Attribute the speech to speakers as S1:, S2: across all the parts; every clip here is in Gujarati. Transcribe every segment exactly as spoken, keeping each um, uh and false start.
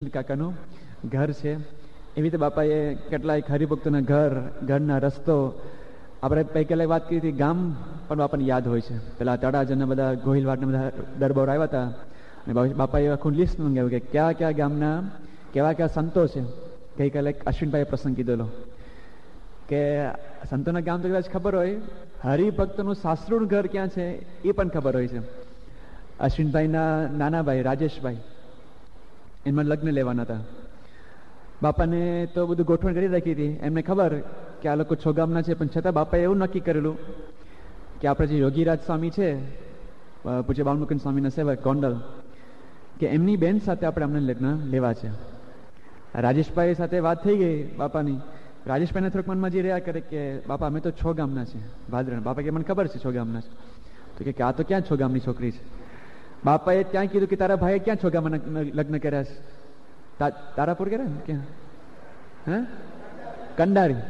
S1: કાકાનું ઘર છે. એવી રીતે બાપાએ કેટલાય હરિભક્તોના ઘર, ઘરના રસ્તો, આપણે પૈકી વાત કરી હતી, ગામ પણ બાપાને યાદ હોય છે. પેલા તળાજના બધા ગોહિલવાડના બધા દરબાર આવ્યા હતા અને બાપાએ આખું લિસ્ટ મંગાવ્યું કે કયા કયા ગામના કેવા કેવા સંતો છે. ગઈકાલે અશ્વિનભાઈએ પ્રસંગ કીધેલો કે સંતોના ગામ તો કદાચ ખબર હોય, હરિભક્તનું સાસરુનું ઘર ક્યાં છે એ પણ ખબર હોય છે. અશ્વિનભાઈના નાના ભાઈ રાજેશભાઈ, એમાં લગ્ન લેવાના હતા. બાપાને તો બધું ગોઠવણ કરી રાખી હતી. એમને ખબર કે આ લોકો છો ગામના છે, પણ છતાં બાપાએ એવું નક્કી કરેલું કે આપણે જે યોગીરાજ સ્વામી છે, પૂજ્ય બાલમુકુંદ સ્વામીના સેવક ગોંડલ, કે એમની બેન સાથે આપણે અમને લગ્ન લેવા છે. રાજેશભાઈ સાથે વાત થઈ ગઈ બાપાની. રાજેશભાઈને થોડુંક મનમાં જે રહ્યા કરે કે બાપા અમે તો છો ગામના છે, ભાદરણ. બાપા કે મને ખબર છે છો ગામના છે. તો કે આ તો ક્યાં છો ગામની છોકરી છે. બાપાએ ત્યાં કીધું કે તારા ભાઈએ ક્યાં છો ગામમાં લગ્ન કર્યા છે? તારાપુર કર્યા ને ક્યાં? હે કંડારી.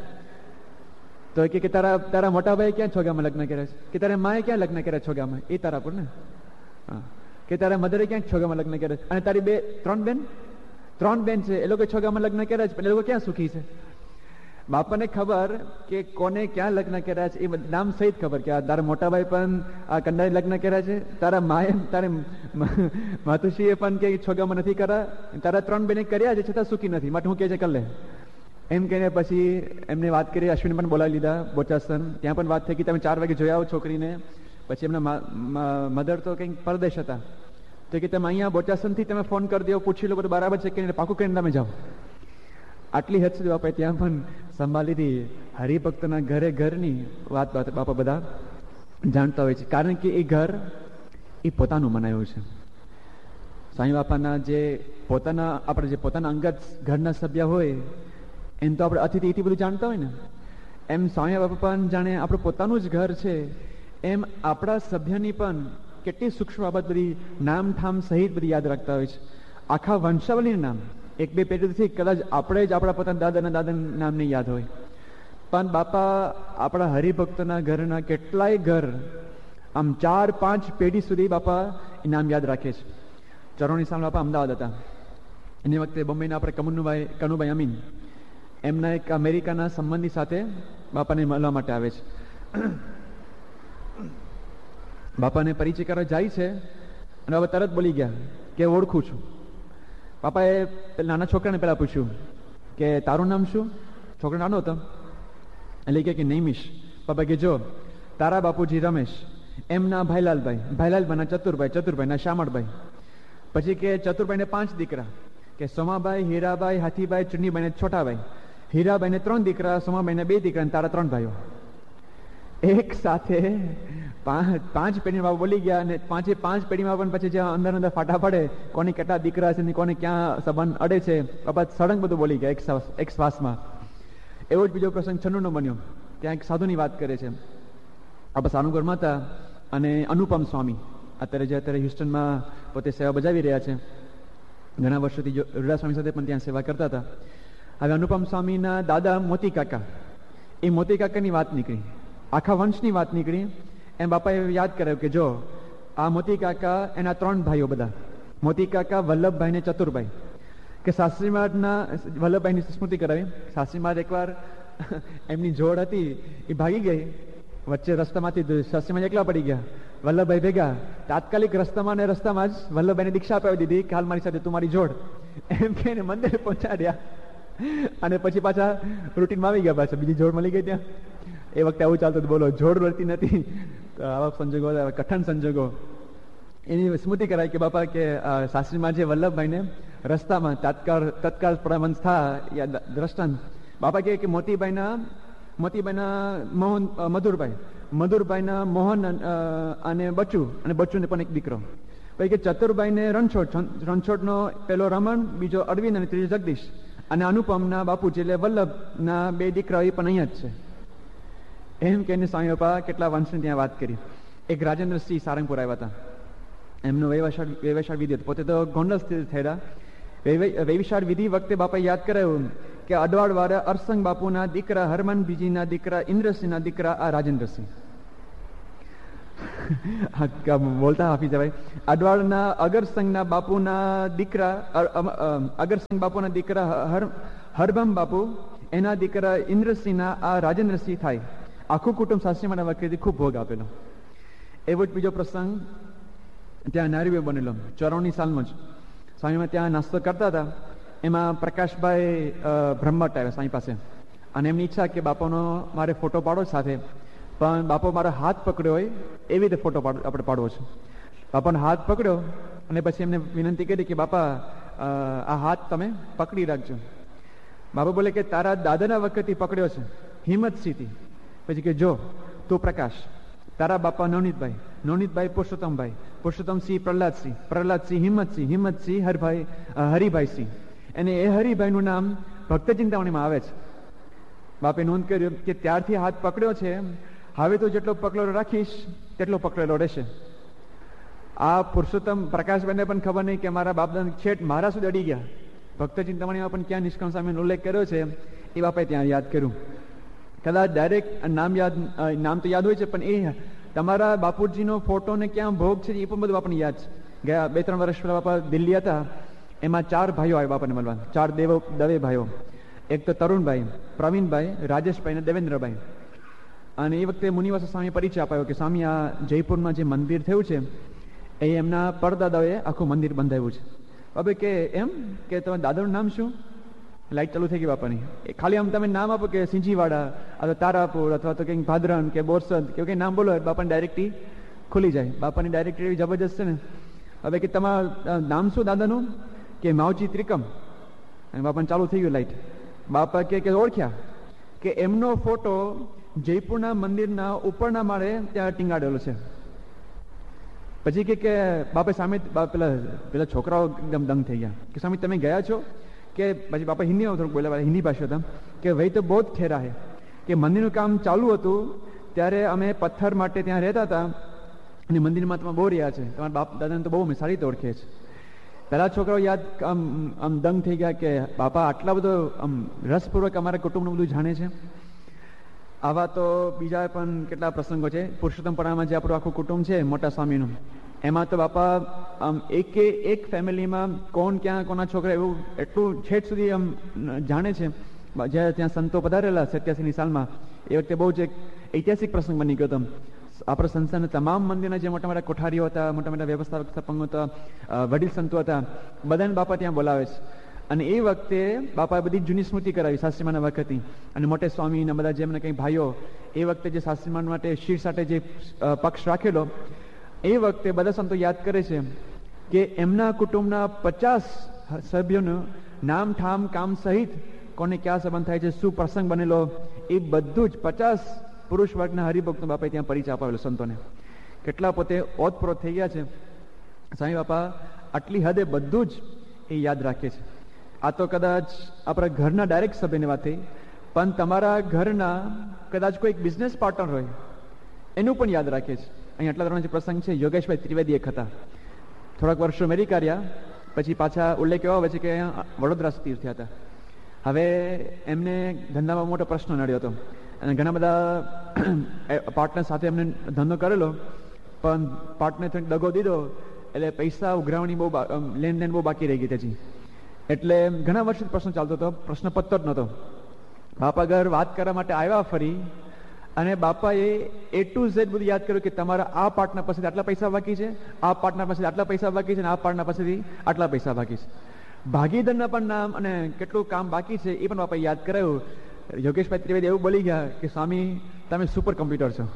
S1: તો કે તારા તારા મોટા ભાઈ ક્યાં છો ગામમાં લગ્ન કર્યા છે? કે તારા માએ ક્યાં લગ્ન કર્યા છો ગામમાં? એ તારાપુર ને. હા. કે તારા મધરે ક્યાં છો ગામમાં લગ્ન કર્યા છે? અને તારી બે ત્રણ બેન ત્રણ બેન છે, એ લોકો છો ગામમાં લગ્ન કર્યા છે, પણ એ લોકો ક્યાં સુખી છે? બાપાને ખબર કે કોને ક્યાં લગ્ન કર્યા છે, એ નામ સહિત ખબર કે તારા મોટા ભાઈ પણ આ કંડારી લગ્ન કર્યા છે, તારા માએ તારે માતુશ્રીએ પણ કે છોગામાં નથી કર્યા, તારા ત્રણ બેને કર્યા છે છતાં સુખી નથી, માટે હું કે છે કર લે એમ કહીને પછી એમને વાત કરી. અશ્વિન પણ બોલાવી લીધા બોચાસન. ત્યાં પણ વાત થઈ કે તમે ચાર વાગે જોઈ આવો છોકરીને. પછી એમના મધર તો કંઈક પરદેશ હતા, તો કે તમે અહીંયા બોચાસનથી તમે ફોન કરી દો, પૂછી લો બધું બરાબર છે કે પાકું કરીને તમે જાઓ. આટલી હદ સુધી બાપાએ ત્યાં પણ સંભાળી હતી. હરિભક્તના ઘરે ઘરની વાત બાપા બધા જાણતા હોય છે, કારણ કે એ ઘર એ પોતાનું બનાવ્યું છે. સાંઈ બાપાના જે પોતાના આપણે જે પોતાના અંગત ઘરના સભ્ય હોય એમ તો આપણે અતિથિ એટલી બધું જાણતા હોય ને, એમ સ્વામી બાપા પણ જાણે આપણું પોતાનું જ ઘર છે, એમ આપણા સભ્યની પણ કેટલી સૂક્ષ્મ બાબત બધી નામ ઠામ સહિત બધી યાદ રાખતા હોય છે. આખા વંશાવલીનું નામ એક બે પેઢીથી કદાચ આપણે જ આપણા પોતાના દાદાના દાદાના નામ નહીં યાદ હોય, પણ બાપા આપણા હરિભક્તોના ઘરના કેટલાય ઘર આમ ચાર પાંચ પેઢી સુધી બાપા એ નામ યાદ રાખે છે. ચરોણી સામે બાપા અમદાવાદ હતા, એની વખતે બોમ્બેના આપણે કમુનુભાઈ કનુભાઈ અમીન એમના એક અમેરિકાના સંબંધી સાથે બાપાને મળવા માટે આવે છે. બાપાને પરિચય કરવા જાય છે અને હવે તરત બોલી ગયા કે ઓળખું છું. બાપાએ નાના છોકરાને પેલા પૂછ્યું કે તારું નામ શું? છોકરો નાનો હતો એટલે કે નૈમિષ. બાપા કે જો તારા બાપુજી રમેશ, એમના ભાઈલાલભાઈ, ભાઈલાલભાઈના ચતુરભાઈ, ચતુરભાઈના શામળભાઈ. પછી કે ચતુરભાઈને પાંચ દીકરા, કે સોમાભાઈ, હીરાભાઈ, હાથીભાઈ, ચુન્નીભાઈને છોટાભાઈ. હીરાભાઈને ત્રણ દીકરા, સોમાભાઈને બે દીકરા અને તારા ત્રણ ભાઈઓ. એક સાથે પાંચ પેઢી બાબા બોલી ગયા, અને પાંચે પાંચ પેઢીમાં પણ પછી જ્યાં અંદર અંદર ફાટા પડે કોને કેટલા દીકરા છે ને કોને ક્યાં સંબંધ અડે છે, બાબા સળંગ બધું બોલી ગયા એક શ્વાસ એક શ્વાસમાં. એવો જ બીજો પ્રસંગ છન્નુનો બન્યો. ત્યાં એક સાધુની વાત કરે છે આપણા સાનુગઢમાં હતા, અને અનુપમ સ્વામી અત્યારે જે અત્યારે હ્યુસ્ટનમાં પોતે સેવા બજાવી રહ્યા છે, ઘણા વર્ષોથી રૂડા સ્વામી સાથે પણ ત્યાં સેવા કરતા હતા. હવે અનુપમ સ્વામીના દાદા મોતી કાકા, એ મોતી કાકાની વાત નીકળી, આખા વંશની વાત નીકળી. એમ બાપાએ યાદ કરાયું કે જો આ મોતી કાકા એના ત્રણ ભાઈઓ બધા, મોતી કાકા, વલ્લભભાઈ ને ચતુરભાઈ, કે શાસ્ત્રી મહારાજના વલ્લભભાઈની સ્મૃતિ કરાવી. શાસ્ત્રી મહારાજ એકવાર એમની જોડ હતી એ ભાગી ગઈ, વચ્ચે રસ્તામાંથી શાસ્ત્રી મહારાજ એકલા પડી ગયા, વલ્લભભાઈ ભેગા. તાત્કાલિક રસ્તામાં ને રસ્તામાં જ વલ્લભભાઈને દીક્ષા અપાવી દીધી કે હાલ મારી સાથે તું મારી જોડ, એમ કહીને મંદિરે પહોંચાડ્યા. અને પછી પાછા રૂટીનમાં આવી ગયા, પાછા બીજી જોડ મળી ગઈ ત્યાં. એ વખતે આવું ચાલતું હતું, બોલો જોડ મળતી નથી, તો આવા સંજોગો, કઠણ સંજોગો. એની સ્મૃતિ કરાય કે બાપા કે શાસ્ત્રીમાં જે વલ્લભભાઈને રસ્તામાં તત્કાળ તત્કાળ પ્રબંધ થા યા દ્રષ્ટાંત. બાપા કહે કે મોતીભાઈના મોતીભાઈના મોહન મધુરભાઈ, મધુરભાઈના મોહન અને બચુ, અને બચુને પણ એક દીકરો. પછી કે ચતુરભાઈને રણછોડ, રણછોડનો પેલો રમણ, બીજો અરવિંદ અને ત્રીજો જગદીશ. અને અનુપમના બાપુજી એટલે વલ્લભના બે દીકરાઓ એ પણ અહીંયા જ છે. એમ કહીને સ્વામી બાપા કેટલા વંશની ત્યાં વાત કરી. એક રાજેન્દ્રસિંહ સારંગપુર આવ્યા હતા, એમનો વૈવશાળ વૈવશાળ વિધિ હતો, પોતે તો ગોંડલ સ્થિત થયેલા. વૈવશાળ વિધિ વખતે બાપાએ યાદ કરાયું કે અડવાડ વાળા અરસંગ બાપુના દીકરા, હરમન બીજીના દીકરા, ઇન્દ્રસિંહના દીકરા આ રાજેન્દ્રસિંહ. બોલતા હાફી જવાય. અડવાળના અગરસંગના બાપુના દીકરા અગરસંગ બાપુના દીકરા હર હરભમ બાપુ, એના દીકરા ઇન્દ્રસિંહના આ રાજેન્દ્રસિંહ થાય. આખું કુટુંબ સાસરીમાં વખતેથી ખૂબ ભોગ આપેલો. એવો જ બીજો પ્રસંગ ત્યાં નારીવે બનેલો ચોરાણું સાલમાં જ. સ્વામીમાં ત્યાં નાસ્તો કરતા હતા, એમાં પ્રકાશભાઈ બ્રહ્મટ આવ્યા સ્વામી પાસે, અને એમની ઈચ્છા કે બાપાનો મારે ફોટો પાડો સાથે, પણ બાપો મારો હાથ પકડ્યો હોય એવી રીતે ફોટો પાડ આપણે પાડવો છે. બાપાનો હાથ પકડ્યો અને પછી એમને વિનંતી કરી કે બાપા આ હાથ તમે પકડી રાખજો. બાપા બોલે કે તારા દાદાના વખતથી પકડ્યો છે, હિંમતસિંહથી. પછી કે જો તું પ્રકાશ, તારા બાપા નવનીતભાઈ, નવનીતભાઈ પુરુષોત્તમભાઈ, પુરુષોત્તમસિંહ પ્રહલાદસિંહ, પ્રહલાદસિંહ હિંમતસિંહ, હિંમતસિંહ હરભાઈ હરિભાઈસિંહ, અને એ હરિભાઈનું નામ ભક્ત ચિંતામણીમાં આવે છે. બાપે નોંધ કર્યું કે ત્યારથી હાથ પકડ્યો છે, હવે તો જેટલો પકડેલો રાખીશ તેટલો પકડેલો રહેશે. આ પુરુષોત્તમ પ્રકાશભાઈને પણ ખબર નહીં કે મારા બાપદાદા છેટ મારા સુધી અડી ગયા. ભક્ત ચિંતામણીમાં પણ ક્યાં નિષ્કામ સ્વામીનો ઉલ્લેખ કર્યો છે એ બાપાએ ત્યાં યાદ કર્યું. કદાચ ડાયરેક્ટ નામ યાદ નામ તો યાદ હોય છે, પણ એ તમારા બાપુજીનો ફોટો ને ક્યાં ભોગ છે એ પણ બધું આપણને યાદ છે. ગયા બે ત્રણ વર્ષ પહેલા બાપા દિલ્હી હતા, એમાં ચાર ભાઈઓ આવ્યા બાપાને મળવા, ચાર દેવો દવે ભાઈઓ. એક તો તરુણભાઈ, પ્રવીણભાઈ, રાજેશભાઈ અને દેવેન્દ્રભાઈ. અને એ વખતે મુનિવાસ સ્વામી પરિચય અપાયો કે સ્વામી આ જયપુરમાં જે મંદિર થયું છે એ એમના પરદાદાઓએ આખું મંદિર બંધાવ્યું છે. બાપે કે એમ કે તમારા દાદાનું નામ શું? લાઈટ ચાલુ થઈ ગઈ બાપાની. એ ખાલી આમ તમે નામ આપો કે સિંજીવાડા અથવા તારાપુર અથવા તો કંઈક ભાદરણ કે બોરસદ કે કંઈ નામ બોલો, બાપાની ડાયરેક્ટલી ખુલી જાય. બાપાની ડાયરેક્ટરી એવી જબરજસ્ત છે ને. હવે કે તમારું નામ શું દાદાનું? કે માવજી ત્રિકમ. અને બાપાને ચાલુ થઈ ગયું લાઈટ. બાપા કે ઓળખ્યા કે એમનો ફોટો જયપુરના મંદિરના ઉપરના માળે ત્યાં ટીંગાડેલો છે. પછી કે કે બાપા સામે પેલા પેલા છોકરાઓ એકદમ દંગ થઈ ગયા કે સ્વામી તમે ગયા છો? કે પછી બાપા હિન્દીમાં થોડુંક બોલ્યા, હિન્દી ભાષા હતા કે વહી તો બહુ જ ઠેરા હે. કે મંદિરનું કામ ચાલુ હતું ત્યારે અમે પથ્થર માટે ત્યાં રહેતા હતા અને મંદિરમાં તમે બહુ રહ્યા છે, તમારા બાપ દાદાને તો બહુ અમે સારી રીતે ઓળખીએ છીએ. પહેલા છોકરાઓ યાદ આમ આમ દંગ થઈ ગયા કે બાપા આટલા બધો આમ રસપૂર્વક અમારા કુટુંબનું બધું જાણે છે. આવા તો બીજા પણ કેટલા પ્રસંગો છે. પુરુષોત્તમપરામાં જે આપણું આખું કુટુંબ છે મોટા સ્વામીનું, એમાં તો બાપા આમ એકે એક ફેમિલીમાં કોણ ક્યાં કોના છોકરા એવું એટલું છેટ સુધી આમ જાણે છે. જ્યારે ત્યાં સંતો પધારેલા સત્યાસીની સાલમાં, એ વખતે બહુ જ એક ઐતિહાસિક પ્રસંગ બની ગયો હતો. આપણા સંસ્થાના તમામ મંદિરના જે મોટા મોટા કોઠારીઓ હતા, મોટા મોટા વ્યવસ્થાપક સપંગો હતા, વડીલ સંતો હતા, બધાને બાપા ત્યાં બોલાવે છે. અને એ વખતે બાપાએ બધી જૂની સ્મૃતિ કરાવી શાસ્ત્રીમાના વખતની. અને મોટે સ્વામી ને બધા જેમને કંઈ ભાઈઓ એ વખતે જે શાસ્ત્રીમાન માટે શીર સાથે જે પક્ષ રાખેલો, એ વખતે બધા સંતો યાદ કરે છે કે એમના કુટુંબના પચાસ સભ્યોનું નામ ઠામ કામ સહિત કોને ક્યાં સંબંધ થાય છે, શું પ્રસંગ બનેલો, એ બધું જ પચાસ પુરુષ વર્ગના હરિભક્તો બાપાએ ત્યાં પરિચય અપાવેલો સંતોને. કેટલા પોતે ઓતપ્રોત થઈ ગયા છે. સ્વામી બાપા આટલી હદે બધું જ એ યાદ રાખે છે. આ તો કદાચ આપણા ઘરના ડાયરેક્ટ સભ્યની વાત થઈ, પણ તમારા ઘરના કદાચ કોઈ બિઝનેસ પાર્ટનર હોય એનું પણ યાદ રાખે છે. અહીં આટલા ત્રણ જે પ્રસંગ છે, યોગેશભાઈ ત્રિવેદી એક હતા, થોડાક વર્ષો અમેરિકા રહ્યા, પછી પાછા ઉલ્લેખ એવા આવે છે કે અહીંયા વડોદરા સ્થિર થયા હતા. હવે એમને ધંધામાં મોટો પ્રશ્ન નડ્યો હતો અને ઘણા બધા પાર્ટનર સાથે એમને ધંધો કરેલો, પણ પાર્ટનર થોડી દગો દીધો એટલે પૈસા ઉઘરાવણી બહુ લેનદેન બહુ બાકી રહી ગઈ હતી. એટલે ઘણા વર્ષથી પ્રશ્ન ચાલતો હતો, પ્રશ્ન પત્તો જ નહોતો. બાપા ઘર વાત કરવા માટે આવ્યા ફરી, અને બાપાએ એ ટુ ઝેડ બધું યાદ કર્યું કે તમારા આ પાર્ટનર પાસેથી આટલા પૈસા બાકી છે, આ પાર્ટનર પાસેથી આટલા પૈસા બાકી છે, અને આ પાર્ટનર પાસેથી આટલા પૈસા બાકી છે. ભાગીદારના પણ નામ અને કેટલું કામ બાકી છે એ પણ બાપાએ યાદ કરાયું. યોગેશભાઈ ત્રિવેદી એવું બોલી ગયા કે સ્વામી તમે સુપર કોમ્પ્યુટર છો.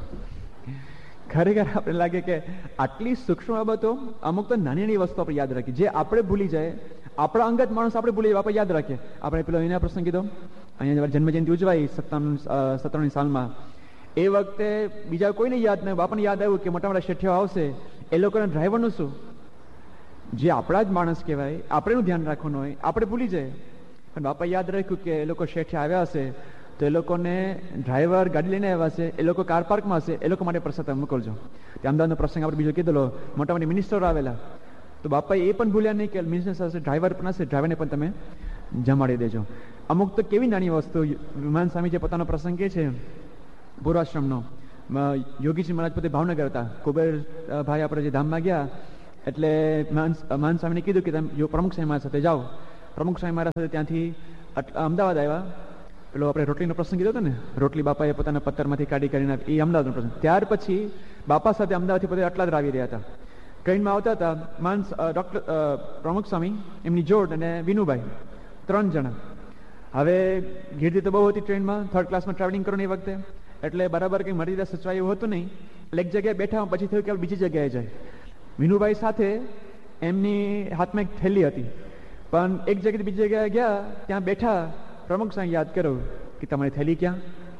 S1: ખરેખર આપણે લાગે કે આટલી સૂક્ષ્મ બાબતો, અમુક તો નાની નાની વસ્તુ આપણે યાદ રાખીએ, જે આપણે ભૂલી જાય, આપણા અંગત માણસ આપણે ભૂલી જાય, આપણે યાદ રાખીએ. આપણે પેલો એના પ્રસંગ કીધો, અહીંયા જન્મજયંતિ ઉજવાઈ સત્તાવન સત્તાવનની સાલમાં, એ વખતે બીજા કોઈને યાદ નહીં, બાપાને યાદ આવ્યું કે મોટા મોટા શેઠિયાઓ આવશે, એ લોકોના ડ્રાઈવરનું શું, જે આપણા જ માણસ કહેવાય, આપણે એનું ધ્યાન રાખવાનું હોય, આપણે ભૂલી જાય. પણ બાપા યાદ રાખ્યું કે એ લોકો શેઠિયા આવ્યા હશે તો એ લોકોને ડ્રાઈવર ગાડી લઈને આવ્યા હશે, એ લોકો કાર પાર્કમાં હશે, એ લોકો માટે પ્રસાદ મોકલજો. ત્યાં અમદાવાદનો પ્રસંગ આપણે બીજો કીધેલો, મોટા મોટી મિનિસ્ટરો આવેલા, તો બાપાએ એ પણ ભૂલ્યા નહીં કે મિનિસ્ટર હશે, ડ્રાઈવર પણ હશે, ડ્રાઈવરને પણ તમે જમાડી દેજો. અમુક તો કેવી નાની વસ્તુ, વિમાન સ્વામી જે પોતાનો પ્રસંગ કહે છે પૂર્વાશ્રમનો, યોગીજી મહારાજ પોતે ભાવનગર હતા. કુબેર ભાઈ આપણે જે ધામમાં ગયા એટલે મહાન સ્વામીને કીધું કે તમે પ્રમુખ સ્વામી મારા સાથે જાઓ. પ્રમુખ સ્વામી મારા સાથે ત્યાંથી અમદાવાદ આવ્યા. પેલો આપણે રોટલીનો પ્રસંગ કીધો હતો ને, રોટલી બાપાએ પોતાના પથ્થરમાંથી કાઢી કાઢીને એ અમદાવાદનો પ્રસંગ. ત્યાર પછી બાપા સાથે અમદાવાદથી પોતે અટલાદ આવી રહ્યા હતા. ટ્રેનમાં આવતા હતા માન ડોક્ટર પ્રમુખ સ્વામી, એમની જોડ અને વિનુભાઈ, ત્રણ જણા. હવે ગીર્દી તો બહુ હતી ટ્રેનમાં, થર્ડ ક્લાસમાં ટ્રાવેલિંગ કરવાની એ વખતે, એટલે બરાબર કંઈ મર્યાદા સચવાય એવું હતું નહીં. એટલે એક જગ્યાએ બેઠા, પછી થયું કે બીજી જગ્યાએ જાય. વિનુભાઈ સાથે એમની હાથમાં એક થેલી હતી, પણ એક જગ્યાએ બીજી જગ્યાએ ગયા, ત્યાં બેઠા પ્રમુખ સ્વામી યાદ કર્યો કે તમારી થેલી ક્યાં?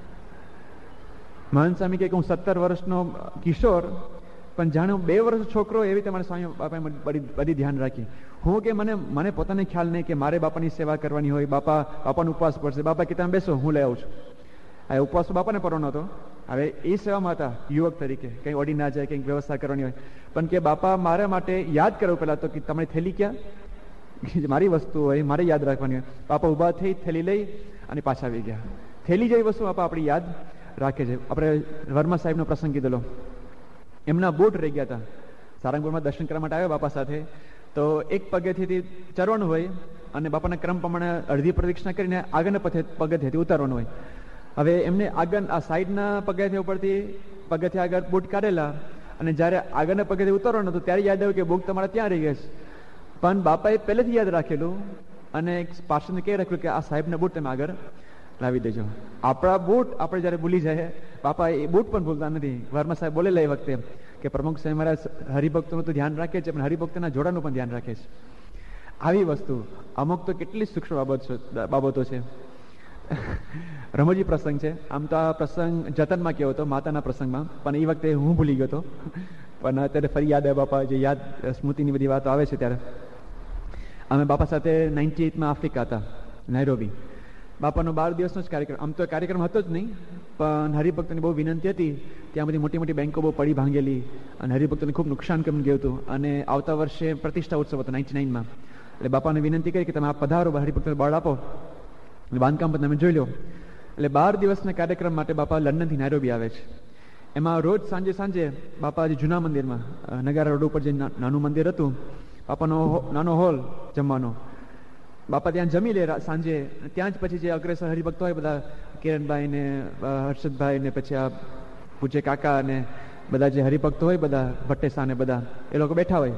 S1: મહાન સ્વામી કે હું સત્તર વર્ષનો કિશોર, પણ જાણે હું બે વર્ષ છોકરો એવી તમારા સ્વામી બાપાએ બધી બધી ધ્યાન રાખી. હું કે મને મને પોતાને ખ્યાલ નહીં કે મારે બાપાની સેવા કરવાની હોય, બાપા બાપાનો ઉપવાસ પડશે. બાપા કે તમે બેસો, હું લઈ આવું છું. આ ઉપવાસ બાપાને પરવાનો હતો. હવે એ સેવામાં હતા યુવક તરીકે, કંઈ ઓડી ના જાય, કંઈક વ્યવસ્થા કરવાની હોય, પણ કે બાપા મારા માટે યાદ કરવું પહેલાં તો કે તમારી થેલી ક્યાં? મારી વસ્તુ હોય મારે યાદ રાખવાની હોય. બાપા ઊભા થઈ થેલી લઈ અને પાછા આવી ગયા. થેલી જેવી વસ્તુ બાપા આપણી યાદ રાખે છે. આપણે વર્મા સાહેબનો પ્રસંગ કીધેલો, એમના બૂટ રહી ગયા હતા. સારંગપુરમાં દર્શન કરવા માટે આવ્યા બાપા સાથે, તો એક પગેથી ચરવાનું હોય અને બાપાના ક્રમ પ્રમાણે અડધી પ્રદક્ષિણા કરીને આગળના પગથિયાથી ઉતારવાનું હોય. હવે એમને આગળ આ સાઈડના પગથિયા ઉપરથી પગથિયા આગળ બૂટ કાઢેલા, અને જ્યારે આગળના પગથિયાથી ઉતારવાનું હતું ત્યારે યાદ આવ્યું કે બૂટ તમારા ત્યાં રહી ગયા છે. પણ બાપાએ પહેલેથી યાદ રાખેલું અને એક પાર્ષદને કહી રાખ્યું કે આ સાહેબના બૂટ તમે આગળ લાવી દેજો. આપણા બૂટ આપણે જ્યારે ભૂલી જાય, બાપા એ બૂટ પણ ભૂલતા નથી. વર્મા સાહેબ બોલેલા એ વખતે કે પ્રમુખ સાહેબ મારા હરિભક્તોનું તો ધ્યાન રાખે છે, પણ હરિભક્તોના જોડાનું પણ ધ્યાન રાખે છે. આવી વસ્તુ અમુક તો કેટલી સૂક્ષ્મ બાબતો બાબતો છે. રમોજી પ્રસંગ છે. આમ તો આ પ્રસંગ જતનમાં કેવો હતો, માતાના પ્રસંગમાં, પણ એ વખતે હું ભૂલી ગયો હતો. પણ અત્યારે ફરી યાદ આવે બાપા જે યાદ સ્મૃતિની બધી વાતો આવે છે ત્યારે. અમે બાપા સાથે નાઇન્ટી એઇટમાં આફ્રિકા હતા, નાઇરોબી. બાપાનો બાર દિવસનો જ કાર્યક્રમ. આમ તો કાર્યક્રમ હતો જ નહીં, પણ હરિભક્તોની બહુ વિનંતી હતી. ત્યાં બધી મોટી મોટી બેંકો બહુ પડી ભાંગેલી અને હરિભક્તોને ખૂબ નુકસાન કેમ ગયું હતું. અને આવતા વર્ષે પ્રતિષ્ઠા ઉત્સવ હતો નાઇન્ટી નાઇનમાં. એટલે બાપાને વિનંતી કરી કે તમે આ પધારો, હરિભક્તોને બળ આપો, બાંધકામ પણ તમે જોઈ લો. એટલે બાર દિવસના કાર્યક્રમ માટે બાપા લંડનથી નાઇરોબી આવે છે. એમાં રોજ સાંજે સાંજે બાપા જે જૂના મંદિરમાં નગારા રોડ ઉપર જે નાનું મંદિર હતું, બાપાનો નાનો હોલ જમવાનો, બાપા ત્યાં જમી લે સાંજે. ત્યાં જ પછી જે અગ્રેસર હરિભક્તો હોય બધા, કિરણભાઈ ને હર્ષદભાઈ ને પછી આ પૂજ્ય કાકા ને બધા જે હરિભક્તો હોય બધા, ભટ્ટેસા ને બધા, એ લોકો બેઠા હોય.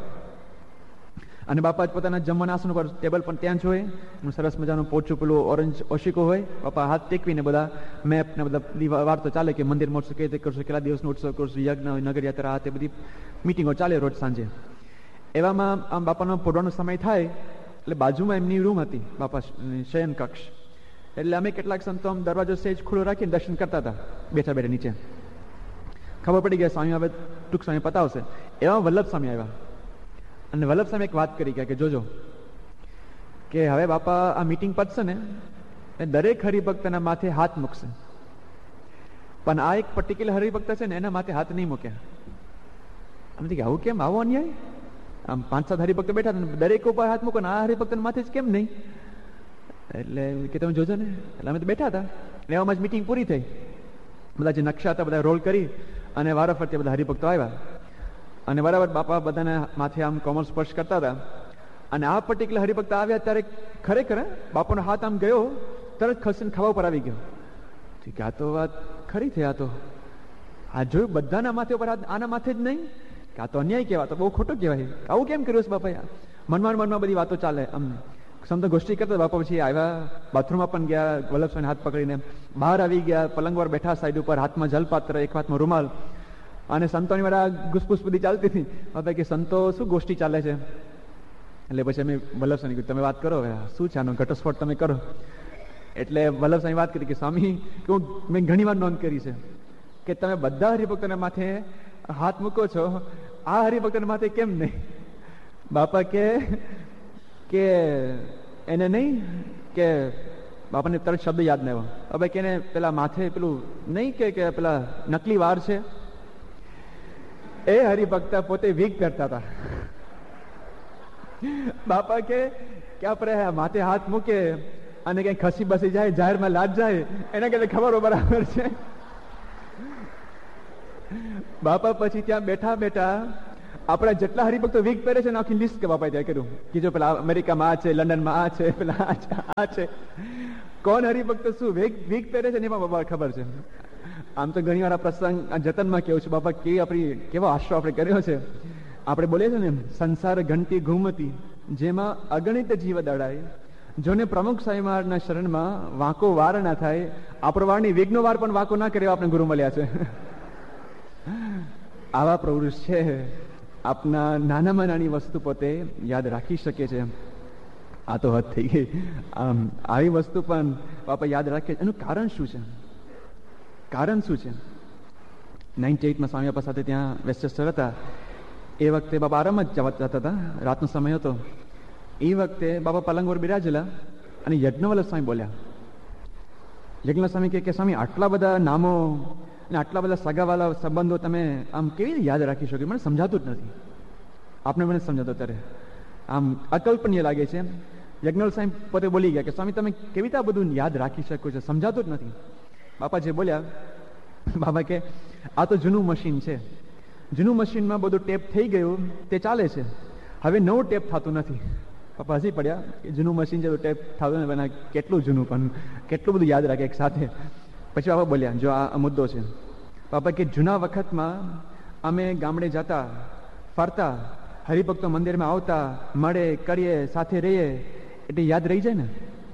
S1: અને બાપા જ પોતાના જમવાના આસન ઉપર ટેબલ પણ ત્યાં જ હોય. સરસ મજાનું પોચું પેલું ઓરેન્જ ઓશિકો હોય. બાપા હાથ ટેકવીને બધા મેપ ને બધા વાર્તો ચાલે કે મંદિર મોટશું, કઈ રીતે કરશું, કેટલા દિવસનો ઉત્સવ કરશું, યજ્ઞ, નગરયાત્રા, તે બધી મિટિંગો ચાલે રોજ સાંજે. એવામાં આમ બાપાનો પોડવાનો સમય થાય એટલે બાજુમાં એમની રૂમ હતી, બાપા શયન કક્ષ. એટલે અમે કેટલાક સંતો આમ દરવાજો સેજ ખુલ્લો રાખીને દર્શન કરતા હતા બેઠા બેઠા નીચે. ખબર પડી ગયા સ્વામી હવે ટૂંક સમય પતાવશે. એવા વલ્લભ સ્વામી આવ્યા અને વલ્લભ સ્વામી એક વાત કરી ગયા કે જોજો કે હવે બાપા આ મીટિંગ પતશે ને દરેક હરિભક્તના માથે હાથ મૂકશે, પણ આ એક પર્ટિક્યુલર હરિભક્ત છે ને એના માથે હાથ નહીં મૂક્યા. આમ કે આવું કેમ, આવો અન્યાય? આમ પાંચ સાત હરિભક્તો બેઠા દરેક ઉપર હાથ મૂકો ને આ હરિભક્ત માથે જ કેમ નહીં? એટલે કે તમે જોજો ને. એટલે અમે તો બેઠા હતા. એવામાં જ મીટિંગ પૂરી થઈ. બધા જે નકશા હતા બધા રોલ કરી અને વારાફરતી બધા હરિભક્તો આવ્યા અને બરાબર બાપા બધાને માથે આમ કોમળ સ્પર્શ કરતા હતા. અને આ પર્ટિક્યુલર હરિભક્ત આવ્યા ત્યારે ખરેખર બાપાનો હાથ આમ ગયો, તરત ખસીને ખવા ઉપર આવી ગયો. ઠીક, આ તો વાત ખરી થઈ. આ તો આ જોયું બધાના માથે ઉપર હાથ, આના માથે જ નહીં? કે આ તો અન્યાય કહેવાય, તો બહુ ખોટું કહેવાય. આવું કેમ કર્યું છે બાપા? મનમાં મનમાં બધી વાતો ચાલે. અમને સમતો ગોષ્ઠી કરતા બાપા પછી આવ્યા, બાથરૂમમાં પણ ગયા, વલ્લભ સ્વામીને હાથ પકડીને બહાર આવી ગયા, પલંગ પર બેઠા સાઈડ ઉપર, હાથમાં જલપાત્ર, એક હાથમાં રૂમાલ. અને સંતોની મારા ગુસપુસ બધી ચાલતી હતી. બાપા કે સંતો શું ગોષ્ઠી ચાલે છે? એટલે પછી અમે વલ્લભ સ્વામી કીધું તમે વાત કરો, હવે શું છે આનો ઘટસ્ફોટ તમે કરો. એટલે વલ્લભ સ્વામી વાત કરી કે સ્વામી કે હું મેં ઘણી વાર નોંધ કરી છે કે તમે બધા હરિભક્તોના માથે હાથ મૂકો છો, આ હરિભક્તોના માથે કેમ નહીં? બાપા કે કે એને નહીં કે બાપાને તરત શબ્દ યાદ ન આવ્યો. હવે કે પેલા માથે પેલું નહીં કે પેલા નકલી વાર છે, એ હરિભક્ત પોતે વીગ પહેરતા હતા. બાપા કે આપણે માથે હાથ મૂકે અને કઈ ખસી બસી જાય, જાહેરમાં લાજ જાય, એના કરતા ખબર બરાબર છે. બાપા પછી ત્યાં બેઠા બેઠા આપણા જેટલા હરિભક્તો વીક પહેરે છે ને આખી લિસ્ટ કે બાપાએ ત્યાં કર્યું કે જો પેલા અમેરિકામાં આ છે, લંડનમાં આ છે, પેલા આ છે, કોણ હરિભક્તો શું વીક વીક પહેરે છે ને એમાં બાપા ખબર છે. આમ તો ઘણી વાર આ પ્રસંગ જતનમાં કેવું છે, બાપા કેવી આપણી કેવો આશરો આપણે કર્યો છે. આપણે બોલીએ છીએ ને, સંસાર ઘંટી ઘૂમતી જેમાં અગણિત જીવ દડાય, જોને પ્રમુખ સાંઈ મહારાજના શરણમાં વાંકો વાર ના થાય, આપણો વારની વિઘ્નો વાર પણ વાંકો ના કરે આપણે ગુરુ મળ્યા છે. આવા પ્રવૃત્તિ છે. આપના નાનામાં નાની વસ્તુ પોતે યાદ રાખી શકે છે. આ તો હદ થઈ ગઈ. આમ આવી વસ્તુ પણ બાપા યાદ રાખે. એનું કારણ શું છે? કારણ શું છે? નાઇન્ટી એઇટમાં સ્વામી બાપા સાથે ત્યાં વેસ્ટચેસ્ટર હતા. એ વખતે બાપા આરામ જ જતા હતા, રાતનો સમય હતો. એ વખતે બાપા પલંગ પર બિરાજેલા અને યજ્ઞવલ્લભ સ્વામી બોલ્યા. યજ્ઞ સ્વામી કે સ્વામી આટલા બધા નામો અને આટલા બધા સગાવાલા સંબંધો તમે આમ કેવી રીતે યાદ રાખી શકો? મને સમજાતું જ નથી. આપને મને સમજાતો ત્યારે આમ અકલ્પનીય લાગે છે. યજ્ઞવલ્લભ સ્વામી પોતે બોલી ગયા કે સ્વામી તમે કેવી રીતે આ બધું યાદ રાખી શકો છો? સમજાતું જ નથી. બાપા જે બોલ્યા, બાબા કે આ તો જૂનું મશીન છે. જૂનું મશીનમાં બધું ટેપ થઈ ગયું, તે ચાલે છે. હવે નવું ટેપ થતું નથી. બાપા હસી પડ્યા કે જૂનું મશીન છે તો ટેપ થતું નથી. કેટલું જૂનું પણ કેટલું બધું યાદ રાખે એક સાથે. પછી બાપા બોલ્યા, જો આ મુદ્દો છે. બાપા કે જૂના વખતમાં અમે ગામડે જતા, ફરતા, હરિભક્તો મંદિરમાં આવતા, મળે કરીએ, સાથે રહીએ, એટલે યાદ રહી જાય ને.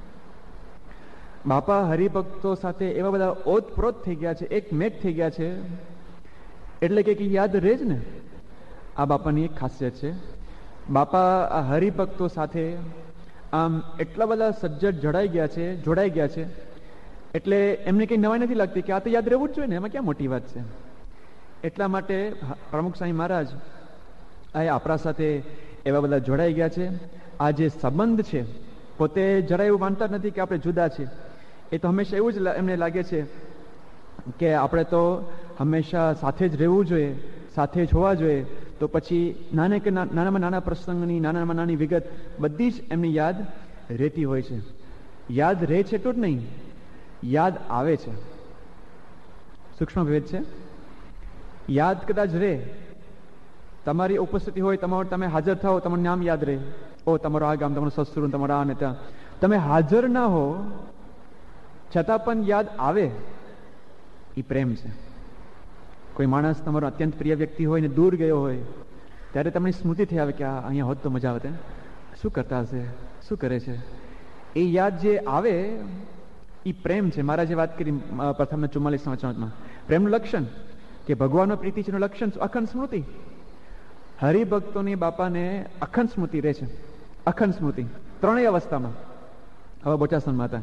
S1: બાપા હરિભક્તો સાથે એવા બધા ઓતપ્રોત થઈ ગયા છે, એક મેક થઈ ગયા છે, એટલે કે યાદ રહે જ ને. આ બાપાની એક ખાસિયત છે. બાપા આ હરિભક્તો સાથે આમ એટલા બધા સજ્જડ જોડાઈ ગયા છે જોડાઈ ગયા છે એટલે એમને કંઈ નવાઈ નથી લાગતી કે આ તો યાદ રહેવું જ જોઈએ ને, એમાં ક્યાં મોટી વાત છે. એટલા માટે પ્રમુખ સાંઈ મહારાજ આ આપણા સાથે એવા બધા જોડાઈ ગયા છે. આ જે સંબંધ છે પોતે જરા એવું માનતા નથી કે આપણે જુદા છે. એ તો હંમેશા એવું જ એમને લાગે છે કે આપણે તો હંમેશા સાથે જ રહેવું જોઈએ, સાથે જ હોવા જોઈએ. તો પછી નાને કે નાનામાં નાના પ્રસંગની નાનામાં નાની વિગત બધી જ એમની યાદ રહેતી હોય છે. યાદ રહે છે એટલું જ નહીં, યાદ આવે છે. સૂક્ષ્મ ભેદ છે. યાદ કદાચ રહે, તમારી ઉપસ્થિતિ હોય, તમારું તમે હાજર થાઓ, તમારું નામ યાદ રહે, ઓ તમારું આ ગામ, તમારું સસરું, તમારા આ ને ત્યાં, તમે હાજર ના હો છતાં પણ યાદ આવે, એ પ્રેમ છે. કોઈ માણસ તમારો અત્યંત પ્રિય વ્યક્તિ હોય ને દૂર ગયો હોય ત્યારે તમને સ્મૃતિ થઈ આવે કે આ અહીંયા હોત તો મજા આવે, શું કરતા હશે, શું કરે છે. એ યાદ જે આવે એ પ્રેમ છે. મારા જે વાત કરી પ્રથમ ચુમ્માલીસ વચનામાં, પ્રેમનું લક્ષણ કે ભગવાનનો પ્રીતિ છે એનું લક્ષણ અખંડ સ્મૃતિ. હરિભક્તોની બાપાને અખંડ સ્મૃતિ રહે છે. અખંડ સ્મૃતિ ત્રણેય અવસ્થામાં. હવે બોચાસનમાં હતા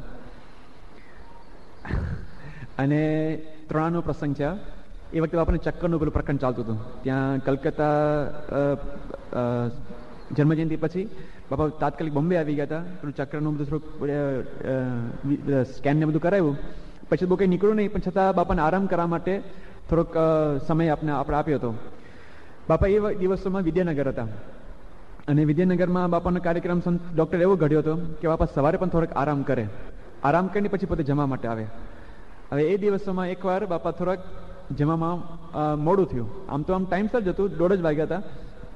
S1: અને ત્રણાનો પ્રસંગ છે. એ વખતે બાપાને ચક્કરનું પેલું પ્રકરણ ચાલતું હતું. ત્યાં કલકત્તા જન્મજયંતિ પછી બાપા તાત્કાલિક બોમ્બે આવી ગયા હતા. પેલું ચક્રનું બધું થોડુંક સ્કેન ને બધું કરાવ્યું. પછી બહુ કંઈ નીકળ્યું નહીં, પણ છતાં બાપાને આરામ કરવા માટે થોડોક સમય આપણે આપણે આપ્યો હતો. બાપા એ દિવસોમાં વિદ્યાનગર હતા અને વિદ્યાનગરમાં બાપાનો કાર્યક્રમ ડૉક્ટર એવો ઘડ્યો હતો કે બાપા સવારે પણ થોડોક આરામ કરે, આરામ કરીને પછી પોતે જમવા માટે આવે. હવે એ દિવસોમાં એકવાર બાપા થોડાક જવામાં મોડું થયું. આમ તો આમ ટાઈમસર જ હતું, દોઢ જ વાગ્યા હતા.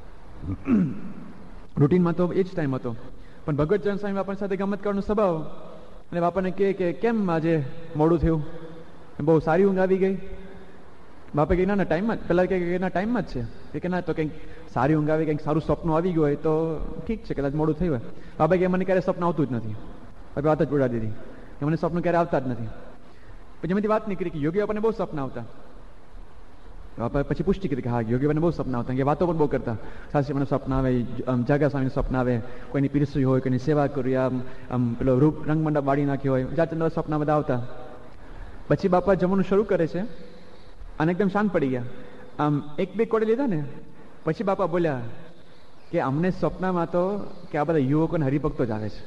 S1: રૂટીનમાં તો એ જ ટાઈમ હતો, પણ ભગવતચરણ સ્વામી બાપા સાથે ગમત કરવાનો સ્વભાવ અને બાપાને કહે કે કેમ આજે મોડું થયું, બહુ સારી ઊંઘ આવી ગઈ. બાપા કે ના ના ટાઈમમાં જ, પેલા કે એના ટાઈમમાં જ છે કે ના, તો કંઈક સારી ઊંઘ આવી, કંઈક સારું સપનું આવી ગયું હોય તો ઠીક છે, કદાચ મોડું થયું હોય. બાપા કે મને ક્યારે સપનું આવતું જ નથી. બાપા વાત જ ઉડાડી દીધી કે મને સપનું ક્યારે આવતા જ નથી. પછી એમાંથી વાત નીકળી કે યોગી બાપાને બહુ સપના આવતા. બાપા પછી પુષ્ટિ કરી કે હા યોગી બાપાને બહુ સપના આવતા, કે વાતો પણ બહુ કરતા. સાસી મને સપના આવે, જાગા સ્વામીને સપના આવે, કોઈની પીરસી હોય, કોઈની સેવા કરી, આમ આમ પેલો રૂપ રંગમંડપ વાળી નાખ્યો હોય, જાત જાતના સપના બધા આવતા. પછી બાપા જમવાનું શરૂ કરે છે અને એકદમ શાંત પડી ગયા. આમ એક બે કોડે લીધા ને પછી બાપા બોલ્યા કે અમને સપનામાં તો કે આ બધા યુવકો અને હરિભક્તો જ આવે છે.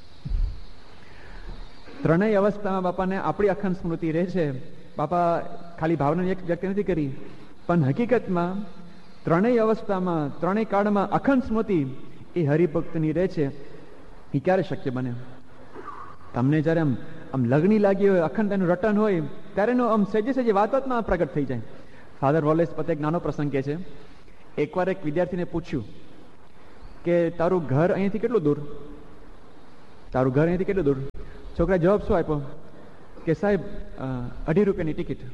S1: ત્રણેય અવસ્થામાં બાપાને આપણી અખંડ સ્મૃતિ રહે છે. બાપા ખાલી ભાવનાની એક વ્યક્તિ નથી કરી, પણ હકીકતમાં ત્રણેય અવસ્થામાં ત્રણેય કાળમાં અખંડ સ્મૃતિ એ હરિભક્તની રહે છે. એ ક્યારે શક્ય બને? તમને જયારે આમ આમ લગણી લાગી હોય, અખંડ એનું રટન હોય, ત્યારે એનો આમ સહેજે સહેજે વાતોમાં પ્રગટ થઈ જાય. ફાધર વોલેસ પોતે એક નાનો પ્રસંગ કહે છે, એકવાર એક વિદ્યાર્થીને પૂછ્યું કે તારું ઘર અહીંયાથી કેટલું દૂર, તારું ઘર અહીંયાથી કેટલું દૂર? છોકરાએ જવાબ શું આપ્યો કે સાહેબ અઢી રૂપિયાની ટિકિટ,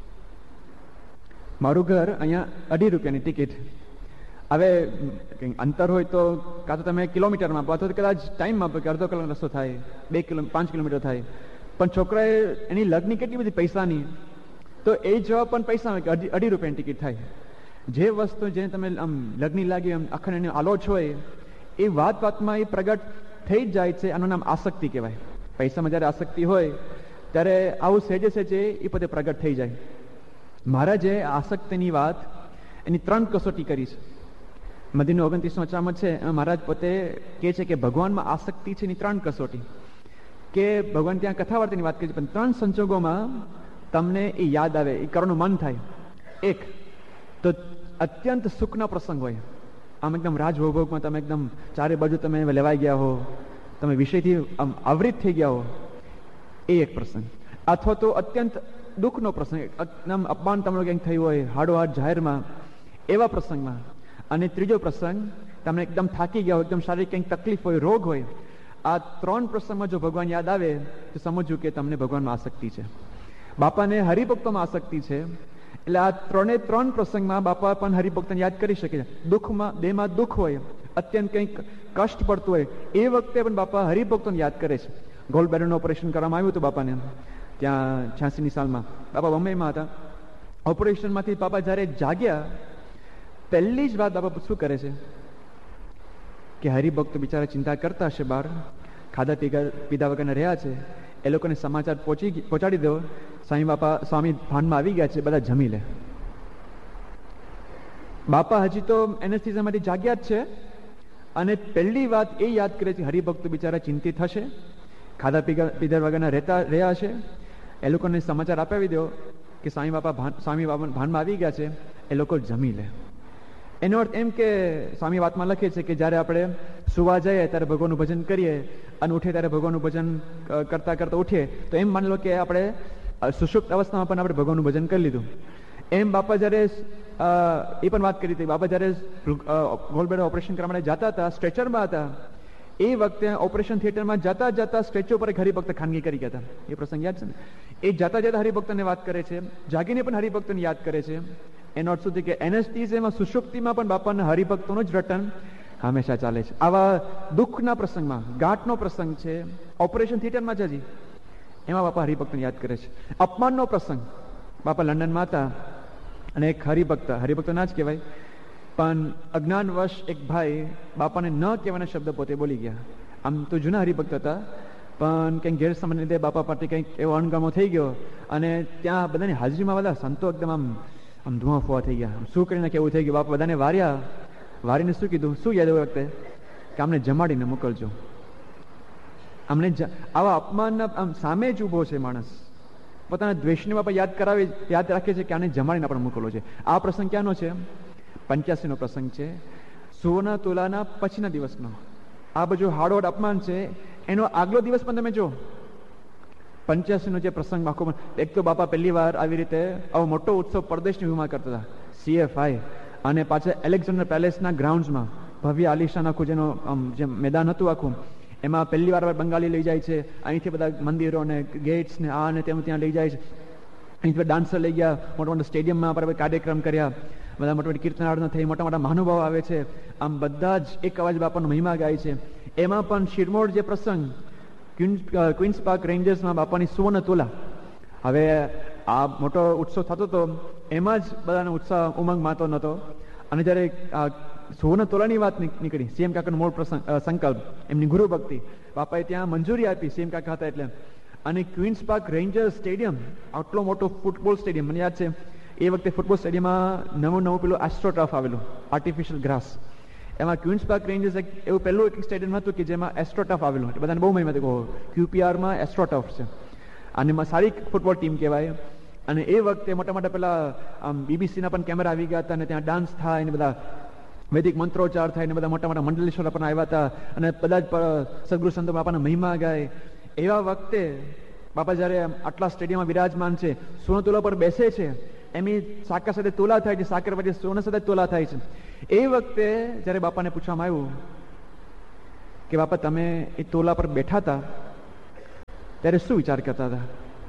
S1: મારું ઘર અહીંયા અઢી રૂપિયાની ટિકિટ. હવે અંતર હોય તો કાં તો તમે કિલોમીટરમાં આપો અથવા તો કદાચ ટાઈમમાં આપો કે અડધો કલાક રસ્તો થાય, બે કિલો પાંચ કિલોમીટર થાય, પણ છોકરાએ એની લગની કેટલી બધી પૈસાની, તો એ જવાબ પણ પૈસા કે અઢી અઢી રૂપિયાની ટિકિટ થાય. જે વસ્તુ જે તમે આમ લગ્ની લાગી આમ અખંડ એની આલોચ હોય એ વાત વાતમાં એ પ્રગટ થઈ જ જાય છે. આનું નામ આસક્તિ કહેવાય. પૈસામાં જ્યારે આસક્તિ હોય ત્યારે આવું સહેજે સહેજે એ પોતે પ્રગટ થઈ જાય. મહારાજે આસક્તિની વાત એની ત્રણ કસોટી કરી છે. મધ્યનું ઓગણત્રીસમાં ચામત છે એમાં મહારાજ પોતે કહે છે કે ભગવાનમાં આસક્તિ છે એની ત્રણ કસોટી, કે ભગવાન ત્યાં કથા વાર્તાની વાત કરી છે, પણ ત્રણ સંજોગોમાં તમને એ યાદ આવે, એ કરવાનું મન થાય. એક તો અત્યંત સુખના પ્રસંગ હોય, આમ એકદમ રાજભોગમાં તમે એકદમ ચારે બાજુ તમે લેવાઈ ગયા હો, તમે વિષયથી આમ આવૃત થઈ ગયા હો, એ એક પ્રસંગ. અથવા તો અત્યંત દુઃખનો પ્રસંગ, એકદમ અપમાન તમને કંઈક થયું હોય હાડોહાડ જાહેરમાં, એવા પ્રસંગમાં. અને ત્રીજો પ્રસંગ તમને એકદમ થાકી ગયા હોય, એકદમ શારીરિક કંઈક તકલીફ હોય, રોગ હોય. આ ત્રણ પ્રસંગમાં જો ભગવાન યાદ આવે તો સમજવું કે તમને ભગવાનમાં આસક્તિ છે. બાપાને હરિભક્તોમાં આસક્તિ છે, એટલે આ ત્રણે ત્રણ પ્રસંગમાં બાપા પણ હરિભક્તને યાદ કરી શકે છે. દુઃખમાં, દેહમાં દુઃખ હોય, અત્યંત કંઈક કષ્ટ પડતું હોય, એ વખતે પણ બાપા હરિભક્તોને યાદ કરે છે. ગોલ્ડ બેરનું ઓપરેશન કરવામાં આવ્યું હતું બાપાને ત્યાં છ્યાસીની સાલમાં. બાપા બોમ્બેમાં હતા. ઓપરેશનમાંથી બાપા જ્યારે જાગ્યા પહેલી જ વાત બાપા શું કરે છે કે હરિભક્તો બિચારા ચિંતા કરતા હશે, બહાર ખાધા પીધા પીધા વગરના રહ્યા છે, એ લોકોને સમાચાર પહોંચી પહોંચાડી દો, સ્વામી બાપા સ્વામી ભાનમાં આવી ગયા છે, બધા જમી લે. બાપા હજી તો એનેસ્થેસિયામાંથી જાગ્યા જ છે અને પહેલી વાત એ યાદ કરે છે હરિભક્તો બિચારા ચિંતિત હશે, ખાધા પીધા પીધા વગરના રહેતા રહ્યા છે, એ લોકોને સમાચાર અપાવી દો કે સ્વામી બાપા સ્વામી બાપા ભાનમાં આવી ગયા છે, એ લોકો જમી લે. એનો અર્થ એમ કે સ્વામી વાતમાં લખે છે કે જ્યારે આપણે સુવા જઈએ ત્યારે ભગવાનનું ભજન કરીએ અને ઉઠીએ ત્યારે ભગવાનનું ભજન કરતા કરતા ઉઠીએ તો એમ માની લો કે આપણે સુષુપ્ત અવસ્થામાં પણ આપણે ભગવાનનું ભજન કરી લીધું. એમ બાપા જ્યારે એ પણ વાત કરી હતી, બાપા જ્યારે ગોલ્ડબેડ ઓપરેશન કરવા માટે જતા હતા, સ્ટ્રેચરમાં હતા, એ વખતે ઓપરેશન થિયેટરમાં જતા જતા સ્ટેચ્યુ પર એક હરિભક્ત ખાનગી કરી ગયા હતા. એ પ્રસંગ યાદ છે ને? એ જતા જતા હરિભક્તને વાત કરે છે, જાગીને પણ હરિભક્તને યાદ કરે છે. એનો અર્થ સુધી કે એનેસ્થેસિયામાં સુષુપ્તિમાં પણ બાપાના હરિભક્તોનું જ રટન હંમેશા ચાલે છે. આવા દુઃખના પ્રસંગમાં, ગાંઠનો પ્રસંગ છે, ઓપરેશન થિયેટરમાં જ હજી, એમાં બાપા હરિભક્તને યાદ કરે છે. અપમાનનો પ્રસંગ, બાપા લંડનમાં હતા અને એક હરિભક્ત, હરિભક્ત ના જ કહેવાય પણ અજ્ઞાનવશ એક ભાઈ બાપાને ન કહેવાના શબ્દ પોતે બોલી ગયા. આમ તો જૂના હરિભક્ત હતા પણ કંઈક ગેરસમજને લીધે બાપા પાસે કંઈક એવો અણગમો થઈ ગયો અને ત્યાં બધાની હાજરીમાં બધા સંતો એકદમ આમ આમ ધુઆ ફુવા થઈ ગયા. શું કરીને કેવું થઈ ગયું? બાપા બધાને વાર્યા, વારીને શું કીધું, શું યાદ એ વખતે કે અમને જમાડીને મોકલજો. અમને આવા અપમાનના આમ સામે જ ઊભો છે માણસ, પોતાના દ્વેષને બાપા યાદ કરાવી યાદ રાખે છે કે આને જમાડીને આપણે મોકલવો છે. આ પ્રસંગ ક્યાંનો છે? પંચ્યાસી નો પ્રસંગ છે, સુવર્ણ તુલાના પછીના દિવસનો. આ બધું હાડોડ અપમાન છે, એનો આગલો દિવસ પણ તમે જો પંચ્યાસી નો જે પ્રસંગ આખો. એક તો બાપા પહેલી વાર આવી રીતે આવો મોટો ઉત્સવ પરદેશની ભૂમિમાં કરતા હતા, સીએફઆઈ, અને પાછા એલેક્ઝાન્ડર પેલેસના ગ્રાઉન્ડ્સમાં ભવ્ય આલિશાન આખું જેનો જે મેદાન હતું આખું, એમાં પહેલી વાર બંગાળી લઈ જાય છે. અહીંથી બધા મંદિરો ને ગેટ્સ ને આ ને તેમ ત્યાં લઈ જાય છે. અહીંથી ડાન્સર લઈ ગયા, મોટા મોટા સ્ટેડિયમમાં આપણે કાર્યક્રમ કર્યા, બધા મોટા મોટી કીર્તન આરાધના થઈ, મોટા મોટા મહાનુભાવો આવે છે. આમ બધા જ એક અવાજ બાપાનો મહિમા ગાય છે. એમાં પણ શિરમોર જે પ્રસંગ, ક્વીન્સ પાર્ક રેન્જર્સમાં બાપાની સુવર્ણ તુલા. હવે આ મોટો ઉત્સવ થતો હતો, એમાં જ બધાનો ઉત્સાહ ઉમંગ માતો નહોતો. અને જ્યારે સુવર્ણ તુલાની વાત નીકળી, સીએમ કાકાનો મૂળ પ્રસંગ સંકલ્પ, એમની ગુરુ ભક્તિ, બાપાએ ત્યાં મંજૂરી આપી સીએમ કાકા હતા એટલે. અને ક્વીન્સ પાર્ક રેન્જર્સ સ્ટેડિયમ, આટલો મોટો ફૂટબોલ સ્ટેડિયમ, મને યાદ છે એ વખતે ફૂટબોલ સ્ટેડિયમમાં નવું નવું પેલું એસ્ટ્રોટર્ફ આવેલું, આર્ટિફિશિયલ ગ્રાસ. એમાં ક્વીન્સ પાર્ક રેન્જર્સ એક એવું પહેલું એક સ્ટેડિયમ હતું કે જેમાં એસ્ટ્રોટર્ફ આવેલું. બધાને બહુ મહિમા હતી, ક્યુપીઆરમાં એસ્ટ્રોટર્ફ છે અને એમાં સારી ફૂટબોલ ટીમ કહેવાય. અને એ વખતે મોટા મોટા પેલા આમ બીબીસીના પણ કેમેરા આવી ગયા હતા અને ત્યાં ડાન્સ થાય ને બધા વૈદિક મંત્રોચ્ચાર થાય ને બધા મોટા મોટા મંડલેશ્વર પણ આવ્યા હતા અને બધા જ સદગુરુ સંતો બાપાના મહિમા ગાય. એવા વખતે બાપા જ્યારે આટલા સ્ટેડિયમમાં વિરાજમાન છે, સુવર્ણ તુલા પર બેસે છે, એમની સાકર સાથે તોલા થાય છે, સાકર પછી સોના સાથે તોલા થાય છે. એ વખતે જ્યારે બાપાને પૂછવામાં આવ્યું કે બાપા તમે એ તોલા પર બેઠા હતા ત્યારે શું વિચાર કરતા હતા?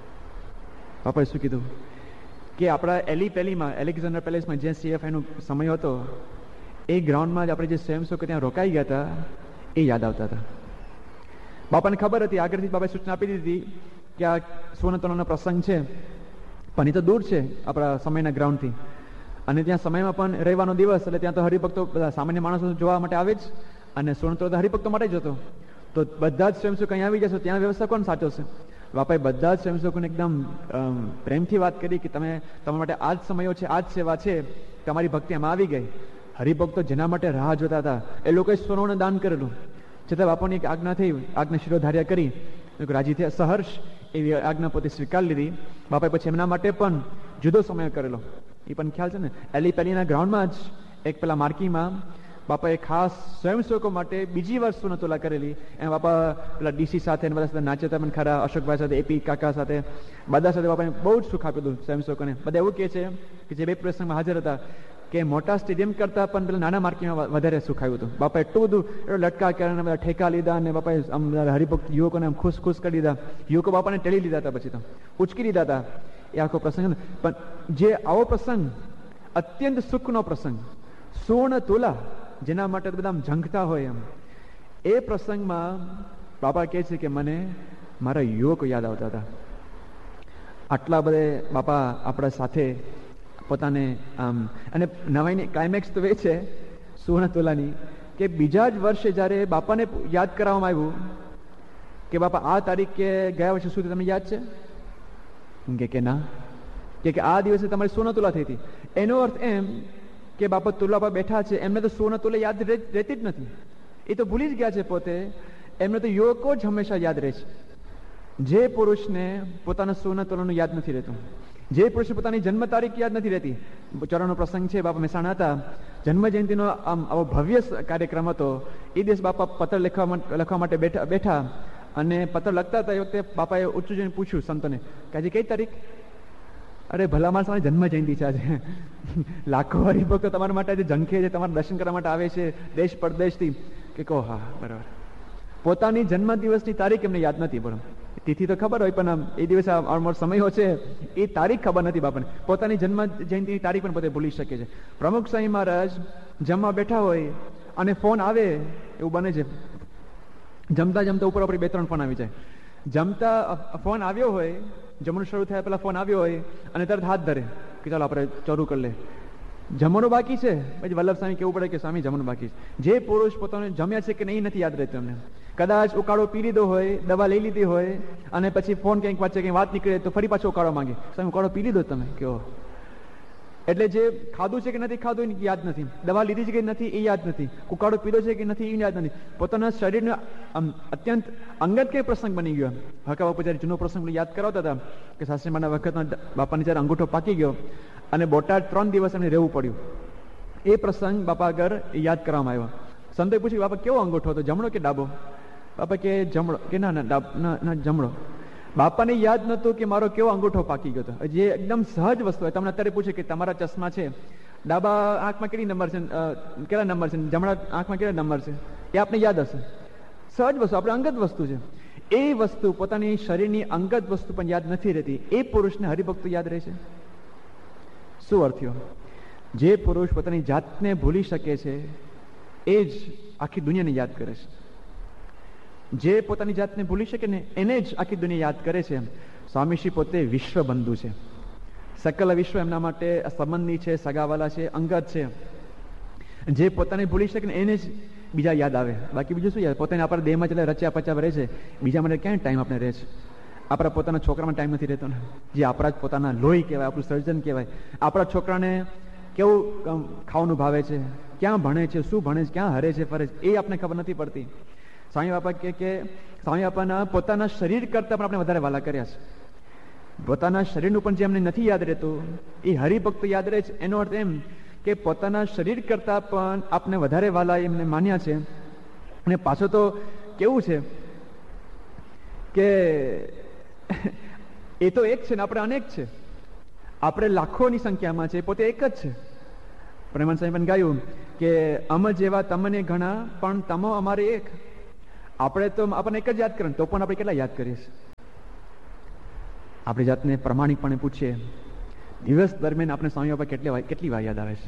S1: બાપાએ શું કીધું કે આપણા એલી પેલીમાં એલેક્ઝાન્ડર પેલેસમાં જે સીએફઆઈનો સમય હતો એ ગ્રાઉન્ડમાં જ આપણે જે સ્વયંસેવકો ત્યાં રોકાઈ ગયા હતા એ યાદ આવતા હતા. બાપાને ખબર હતી, આગળથી બાપાએ સૂચના આપી દીધી કે આ સોનતોલાનો પ્રસંગ છે, પણ એ તો દૂર છે આપણા સમયના ગ્રાઉન્ડથી, અને ત્યાં સમયમાં પણ રહેવાનો દિવસ, એટલે ત્યાં તો હરિભક્તો બધા સામાન્ય માણસો જોવા માટે આવે જ, અને સોનતોલા તો હરિભક્તો માટે જ હતો. તો બધા જ સ્વયંસેવકો અહીં આવી જશો, ત્યાં વ્યવસ્થા કોણ સાચવશે? બાપાએ બધા જ સ્વયંસેવકોને એકદમ પ્રેમથી વાત કરી કે તમે તમારા માટે આ જ સમયો છે, આ જ સેવા છે, તમારી ભક્તિ એમાં આવી ગઈ. હરિભક્તો જેના માટે રાહ જોતા હતા એ લોકોએ સોનું દાન કરેલું, છતાં બાપાની એક આજ્ઞા થઈ, આજ્ઞા શિરોધાર્યા કરી, રાજી થયા, સહર્ષ એવી આજ્ઞા પોતે સ્વીકાર લીધી. બાપાએ પછી એમના માટે પણ જુદો સમય કરેલો. એ પણ ખ્યાલ છે ને, એલી પેલીના ગ્રાઉન્ડમાં જ એક પેલા માર્કીમાં બાપાએ ખાસ સ્વયંસેવકો માટે બીજી વાર સોનતોલા કરેલી. એમ બાપા પેલા ડીસી સાથે બધા સાથે નાચ્યા પણ ખરા, અશોકભાઈ સાથે, એપી કાકા સાથે, બધા સાથે બાપાએ બહુ જ સુખ આપ્યું સ્વયંસેવકોને. બધા એવું કહે છે કે જે બે પ્રસંગમાં હાજર હતા કે મોટા સ્ટેડિયમ કરતા પણ પેલા નાના માર્કીમાં વધારે સુખ આવ્યું હતું. બાપાએ એટલું બધું એટલો લટકા કરીને બધા ઠેકા લીધા, અને બાપાએ આમ હરિભક્ત યુવકોને આમ ખુશ ખુશ કરી દીધા. યુવકો બાપાને ટેળી લીધા હતા, પછી તો ઉચકી લીધા હતા. એ આખો પ્રસંગ. પણ જે આવો પ્રસંગ, અત્યંત સુખનો પ્રસંગ, સોળ તોલા જેના માટે બધા ઝંખતા હોય એમ, એ પ્રસંગમાં બાપા કહે છે કે મને મારા યુવકો યાદ આવતા હતા. આટલા બધે બાપા આપણા સાથે પોતાને આમ, અને નવાઈની ક્લાઇમેક્સ તો એ છે સોળ તોલાની કે બીજા જ વર્ષે જ્યારે બાપાને યાદ કરાવવામાં આવ્યું કે બાપા આ તારીખે ગયા વર્ષે સુધી તમને યાદ છે કે ના, કે આ દિવસે તમારી સોળ તોલા થઈ હતી. એનો અર્થ એમ કે બાપા તોલા પર બેઠા છે, એમને તો સોના તોલા યાદ રહેતી જ નથી, એ તો ભૂલી જ ગયા છે પોતે. એમને તો યુવકો જ હંમેશા યાદ રહે છે. જે પુરુષને પોતાના સોના તોલાનું યાદ નથી રહેતું, જે પુરુષને પોતાની જન્મ તારીખ યાદ નથી રહેતી. ચરણનો પ્રસંગ છે, બાપા મહેસાણા હતા, જન્મ જયંતિનો આમ આવો ભવ્ય કાર્યક્રમ હતો. એ દિવસ બાપા પત્ર લખવા લખવા માટે બેઠા બેઠા અને પત્ર લખતા હતા. એ વખતે બાપાએ ઊંચું જઈને પૂછ્યું સંતોને કે આજે કઈ તારીખ? અરે ભલા માણસ, મારી જન્મ જયંતિ છે આજે. લાખો હરિભક્તો તમારા માટે આજે ઝંખે છે, તમારા દર્શન કરવા માટે આવે છે દેશ પરદેશથી. કે કહો હા બરાબર. પોતાની જન્મ દિવસની તારીખ એમને યાદ નથી. બરાબર, તિથિ તો ખબર હોય પણ એ દિવસે ઓલમોસ્ટ સમયો છે એ તારીખ ખબર નથી બાપાને. પોતાની જન્મ જયંતિની તારીખ પણ પોતે ભૂલી શકે છે. પ્રમુખ સ્વામી મહારાજ જમવા બેઠા હોય અને ફોન આવે, એવું બને છે જમતા જમતા ઉપર ઉપર બે ત્રણ ફોન આવી જાય. જમતા ફોન આવ્યો હોય, જમણું શરૂ થયા પેલા ફોન આવ્યો હોય અને તરત હાથ ધરે કે ચાલો આપણે ચોરું કરી લે, જમવાનું બાકી છે. પછી વલ્લભ સ્વામી કેવું પડે કે સ્વામી જમવાનું બાકી છે. જે પુરુષ પોતાને જમ્યા છે કે નહીં નથી યાદ રહેતું એમને. કદાચ ઉકાળો પી લીધો હોય, દવા લઈ લીધી હોય, અને પછી ફોન કંઈક વાંચે કંઈક વાત નીકળે તો ફરી પાછો ઉકાળો માંગે. સ્વામી ઉકાળો પી લીધો તમે કયો? એટલે જે ખાધું છે કે નથી ખાધું એ યાદ નથી, દવા લીધી છે કે નથી એ યાદ નથી, ઉકાળો પીધો છે કે નથી એ યાદ નથી. પોતાના શરીરનો અત્યંત અંગત કઈ પ્રસંગ બની ગયો. હકા બાપુ જયારે જૂનો પ્રસંગ યાદ કરાવતા હતા કે સાસરીમાના વખતમાં બાપાને જયારે અંગૂઠો પાકી ગયો અને બોટાદ ત્રણ દિવસ એમને રહેવું પડ્યું. એ પ્રસંગ બાપા આગળ યાદ કરવામાં આવ્યો. સંતોએ પૂછ્યું બાપા કેવો અંગૂઠો હતો, જમણો કે ડાબો? બાપા કે જમણો. કે ના ના ના જમણો. બાપાને યાદ નતું કે મારો કેવો અંગૂઠો પાકી ગયો હતો. જે એકદમ સહજ વસ્તુ હોય. તમને અત્યારે પૂછે કે તમારા ચશ્મા છે, ડાબા આંખમાં કેટલી નંબર છે, કેટલા નંબર છે, જમણા આંખમાં કેટલા નંબર છે, એ આપને યાદ હશે. સહજ વસ્તુ, આપણે અંગત વસ્તુ છે. એ વસ્તુ પોતાની શરીરની અંગત વસ્તુ પણ યાદ નથી રહેતી. એ પુરુષને હરિભક્તો યાદ રહે છે. શું અર્થ થયો? જે પુરુષ પોતાની જાતને ભૂલી શકે છે એ જ આખી દુનિયાને યાદ કરે છે. જે પોતાની જાતને ભૂલી શકે ને એને જ આખી દુનિયા યાદ કરે છે. સ્વામીશ્રી પોતે વિશ્વ બંધુ છે. સકલ વિશ્વ એમના માટે સંબંધી છે, સગાવાલા છે, અંગત છે. જે પોતાને ભૂલી શકે ને એને જ બીજા યાદ આવે. બાકી બીજું શું યાદ? પોતાને આપણા દેહમાં એટલે રચ્યા પચ્યા રહે છે, બીજા માટે ક્યાં ટાઈમ આપણે રહે છે? આપણા પોતાના છોકરામાં ટાઈમ નથી રહેતો ને. જે આપણા જ પોતાના લોહી કહેવાય, આપણું સર્જન કહેવાય. આપણા છોકરાને કેવું ખાવાનું ભાવે છે, ક્યાં ભણે છે, શું ભણે છે, ક્યાં હરે છે, ફરે છે, એ આપણે ખબર નથી પડતી. સ્વામી બાપા કે કે સ્વામી બાપાના પોતાના શરીર કરતા પણ આપણે વધારે વાલા કર્યા છે. પોતાના શરીરનું પણ જે અમને નથી યાદ રહેતું એ હરિભક્તો યાદ રહે છે. એનો અર્થ એમ કે પોતાના શરીર કરતા પણ આપણે વધારે વાલા એમને માન્યા છે. અને પાછો તો કેવું છે કે એ તો એક છે ને આપણે અનેક છે. આપણે લાખોની સંખ્યામાં છે, પોતે એક જ છે. પ્રેમાનંદ સ્વામી પણ ગાયું કે અમ જેવા તમને ઘણા પણ તમો અમારે એક. આપણે તો આપણને એક જ યાદ કરે, તો પણ આપણે કેટલા યાદ કરીએ છીએ? આપણી જાતને પ્રમાણિકપણે પૂછીએ, દિવસ દરમિયાન આપણે સ્વામી બાપા કેટલી કેટલી વાર યાદ આવે છે?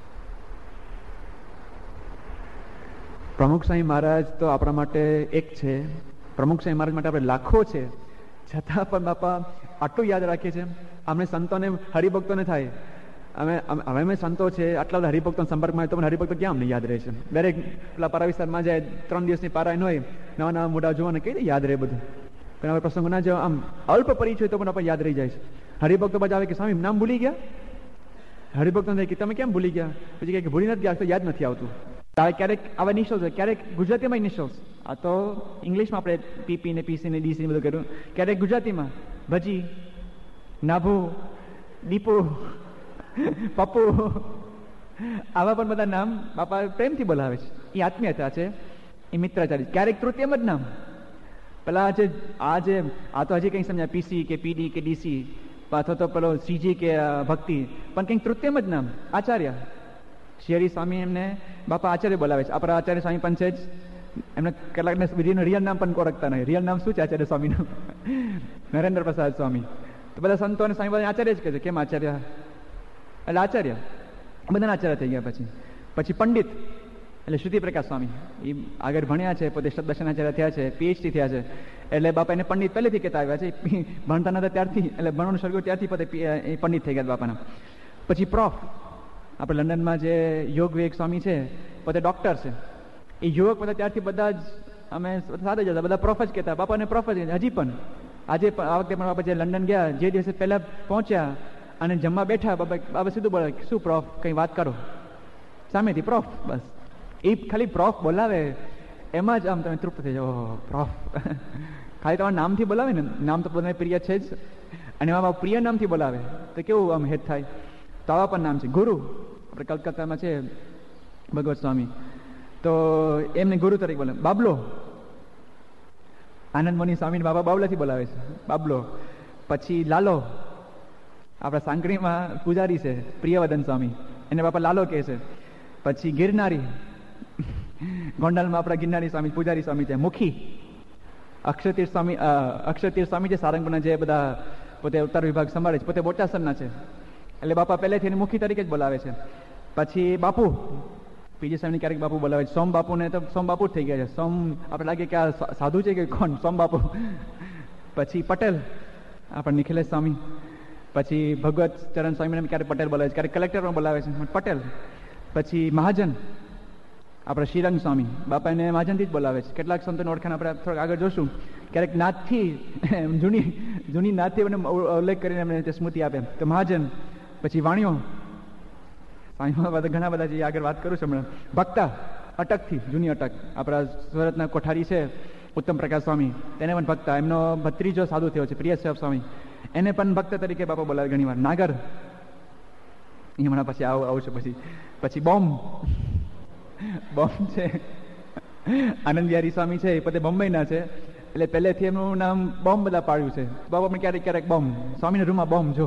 S1: પ્રમુખ સ્વામી મહારાજ તો આપણા માટે એક છે. પ્રમુખ સ્વામી મહારાજ માટે આપણે લાખો છે, છતાં પણ બાપા આટલું યાદ રાખીએ છીએ. અમને સંતોને હરિભક્તોને થાય, અમે હવે અમે સંતો છે, આટલા બધા હરિભક્તો સંપર્કમાં તો પણ હરિભક્તો ક્યાં અમને યાદ રહે છે? દરેક પેલા પારા વિસ્તારમાં જાય, ત્રણ દિવસની પારાયણ હોય, નવા નવા મોઢા જોવાને કઈ રીતે યાદ રહે બધું? પણ હવે પ્રસંગો ના જાવ, આમ અલ્પ પરિચય તો પણ આપણે યાદ રહી જાય છે. હરિભક્તો બધા આવે કે સ્વામી નામ ભૂલી ગયા. હરિભક્તો કે તમે કેમ ભૂલી ગયા? પછી કે ભૂલી નથી ગયા, તો યાદ નથી આવતું. ક્યારેક આવા નિશોલ્સ હોય, ક્યારેક ગુજરાતીમાં નિશોલ્સ. આ તો ઇંગ્લિશમાં આપણે પીપી ને પીસી ને ડીસી બધું કર્યું, ક્યારેક ગુજરાતીમાં ભજી, નાભુ, દીપુ, પપ્પુ, આવા પણ બધા નામ બાપા પ્રેમથી બોલાવે છે. એ આત્મીયતા છે, એ મિત્રાચારી. ક્યારેક તૃતીયમ જ નામ. પેલા આજે આ જે આ તો હજી કંઈ સમજાય, પીસી કે પીડી કે ડીસી અથવા તો પેલો સીજી કે ભક્તિ, પણ કંઈક તૃતીયમ જ નામ. આચાર્ય શિયારી સ્વામી એમને બાપા આચાર્ય બોલાવે છે. આપણા આચાર્ય સ્વામી પણ છે જ. એમને કેટલાકને બીજીનું રિયલ નામ પણ ઓળખતા નહીં. રિયલ નામ શું છે આચાર્ય સ્વામીનું? નરેન્દ્ર પ્રસાદ સ્વામી. તો બધા સંતો અને સ્વામી બધા આચાર્ય જ કહે છે. કેમ આચાર્ય? એટલે આચાર્ય બધાના આચાર્ય થઈ ગયા. પછી પછી પંડિત એટલે શ્રુતિ પ્રકાશ સ્વામી, એ આગળ ભણ્યા છે, પોતે દર્શનાચાર્ય થયા છે, પીએચડી થયા છે. એટલે બાપા એને પંડિત પહેલેથી કહેતા આવ્યા છે. ભણતા નતા ત્યારથી, એટલે ભણવાનું શરૂ કર્યું ત્યારથી પોતે એ પંડિત થઈ ગયા બાપાના. પછી પ્રોફ, આપણે લંડનમાં જે યોગ વિવેક સ્વામી છે, પોતે ડોક્ટર છે. એ યુવક બધા ત્યારથી બધા જ અમે સાથે જતા, બધા પ્રોફ જ કહેતા, બાપાને પ્રોફ જ. હજી પણ આજે આ વખતે પણ બાપા જે લંડન ગયા, જે દિવસે પહેલા પહોંચ્યા અને જમવા બેઠા, બાબા બાબા સીધું બોલે, શું પ્રોફ, કંઈ વાત કરો? સામેથી પ્રોફ. બસ એ ખાલી પ્રોફ બોલાવે એમાં જ આમ તમે તૃપ્ત થઈ જાઓ. પ્રોફ ખાલી તમારા નામથી બોલાવે ને, નામ તો બધાને પ્રિય છે જ, અને એમાં પ્રિય નામથી બોલાવે તો કેવું આમ હેત થાય. તો આવા પણ નામ છે. ગુરુ, આપણે કલકત્તામાં છે ભગવત સ્વામી, તો એમને ગુરુ તરીકે બોલે. બાબલો, આનંદ મુનિ સ્વામીને બાબા બાબલાથી બોલાવે છે, બાબલો. પછી લાલો, આપણા સાંકળીમાં પૂજારી છે પ્રિયવદન સ્વામી, એને બાપા લાલો કહે છે. પછી ગિરનારી, ગોંડલમાં આપણા ગિરનારી સ્વામી પૂજારી સ્વામી છે. મુખી, અક્ષરતીર્થ સ્વામી, અક્ષરતીર્થ સ્વામી છે સારંગપુરના, જે બધા પોતે ઉત્તર વિભાગ સંભાળે છે, પોતે બોચાસરના છે. એટલે બાપા પહેલેથી એને મુખી તરીકે જ બોલાવે છે. પછી બાપુ, પીજી સ્વામીને ક્યારેક બાપુ બોલાવે છે. સોમ બાપુને તો સોમ બાપુ જ થઈ ગયા છે. સોમ આપણે લાગે કે આ સાધુ છે કે કોણ, સોમ બાપુ. પછી પટેલ, આપણે નિખિલેશ સ્વામી. પછી ભગવત ચરણ સ્વામીને ક્યારેક પટેલ બોલાવે છે, ક્યારેક કલેક્ટર પણ બોલાવે છે, પટેલ. પછી મહાજન, આપણે શ્રીરંગ સ્વામી, બાપા એને મહાજનથી જ બોલાવે છે. કેટલાક સંતોને ઓળખાણ આપણે થોડાક આગળ જોશું. ક્યારેક નાથથી, જૂની જૂની નાથથી એમને ઉલ્લેખ કરીને એમને સ્મૃતિ આપે તો મહાજન. પછી વાણીઓ, સ્વામીમાં ઘણા બધા જે આગળ વાત કરું છું હમણાં. ભક્તા, અટકથી, જૂની અટક, આપણા સુરતના કોઠારી છે ઉત્તમ પ્રકાશ સ્વામી, તેને પણ ભક્તા. એમનો ભત્રીજો સાધુ થયો છે પ્રિય સાહેબ સ્વામી, એને પણ ભક્ત તરીકે બાપા બોલાવે ઘણી વાર. નાગર, એ હમણાં પછી આવું આવું છે. પછી પછી બોમ્બ, બોમ્બ છે આનંદ બિહારી સ્વામી છે, એ પોતે બોમ્બેના છે, એટલે પહેલેથી એમનું નામ બોમ્બ બધા પાડ્યું છે. બાપા પણ ક્યારેક ક્યારેક બોમ્બ, સ્વામીના રૂમમાં બોમ્બ જો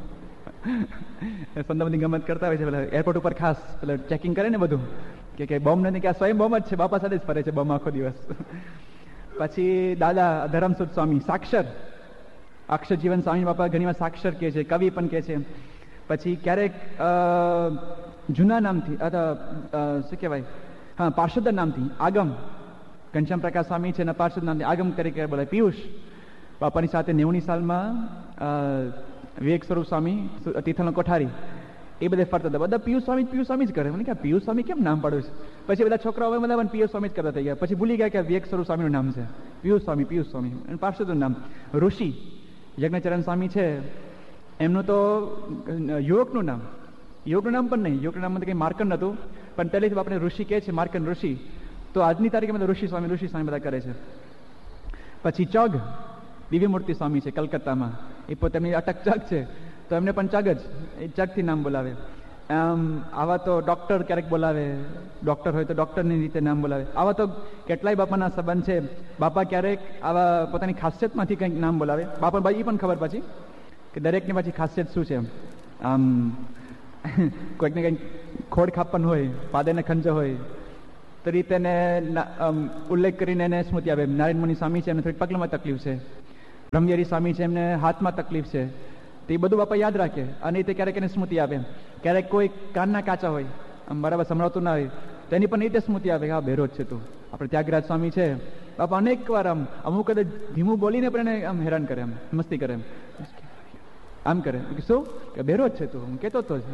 S1: સંતો બધી ગમત કરતા હોય છે. પેલા એરપોર્ટ ઉપર ખાસ પેલા ચેકિંગ કરે ને બધું, કે કે બોમ્બ નથી, કે આ સ્વયં બોમ્બ જ છે, બાપા સાથે જ ફરે છે બોમ્બ આખો દિવસ. પછી દાદા ધરમસુદ સ્વામી, સાક્ષર, અક્ષર જીવન સ્વામી બાપા ઘણી વાર સાક્ષર કહે છે, કવિ પણ કહે છે. પછી ક્યારેક જૂના નામથી અથવા શું કહેવાય, હા પાર્ષદ નામથી આગમ, ઘનશ્યામ પ્રકાશ સ્વામી છે ને પાર્ષદ નામથી આગમ તરીકે બોલાય. પિયુષ, બાપાની સાથે નેવુંની સાલમાં વિવેક સ્વરૂપ સ્વામી તિથલનો કોઠારી, એ બધે ફરતા હતા. બધા પિયુષ સ્વામી પિયુષ સ્વામી જ કરે. મને કે પિયુષ સ્વામી કેમ નામ પાડ્યું છે? પછી બધા છોકરાઓ બધા પણ પિયુષ સ્વામી જ કરતા થઈ ગયા. પછી ભૂલી ગયા કે વિવેક સ્વરૂપ સ્વામીનું નામ છે. પિયુષ સ્વામી પિયુષ સ્વામી અને પાર્ષદનું નામ. ઋષિ યજ્ઞચરણ સ્વામી છે, એમનું તો યુવકનું નામ, યુવકનું નામ પણ નહીં, યુવકનું નામ કંઈ માર્કન નહોતું, પણ પહેલેથી આપણે ઋષિ કહે છે, માર્કન ઋષિ. તો આજની તારીખે બધા ઋષિ સ્વામી ઋષિ સ્વામી બધા કરે છે. પછી ચગ, દિવ્યમૂર્તિ સ્વામી છે કલકત્તામાં, એ પોતે એમની અટક ચગ છે, તો એમને પણ ચગ જ, એ ચગથી નામ બોલાવે. આમ આવા તો ડૉક્ટર ક્યારેક બોલાવે, ડૉક્ટર હોય તો ડૉક્ટરની રીતે નામ બોલાવે. આવા તો કેટલાય બાપાના સંબંધ છે. બાપા ક્યારેક આવા પોતાની ખાસિયતમાંથી કંઈક નામ બોલાવે. બાપા ભાઈ એ પણ ખબર પછી કે દરેકની પાછી ખાસિયત શું છે. આમ કોઈકને કંઈક ખોડ ખાપન હોય, પાદેને ખંજો હોય, તો રીતે એને ઉલ્લેખ કરીને એને સ્મૃતિ આવે. નારાયણ મુનિ સ્વામી છે, એમને થોડીક પગલામાં તકલીફ છે. બ્રહ્મવિહારી સ્વામી છે, એમને હાથમાં તકલીફ છે. તો એ બધું બાપા યાદ રાખે અને એ ક્યારેક એને સ્મૃતિ આવે. ક્યારેક કોઈ કાનના કાચા હોય, આમ બરાબર સંભળાતું ના હોય, તો એની પણ એ રીતે સ્મૃતિ આવે કે હા બેરો જ છે તું. આપણે ત્યાગરાજ સ્વામી છે, બાપા અનેક વાર આમ અમુક કદાચ ધીમું બોલીને પણ એને આમ હેરાન કરે, આમ મસ્તી કરે, એમ આમ કરે. શું કે બેરો જ છે તું, હું કહેતો તો જ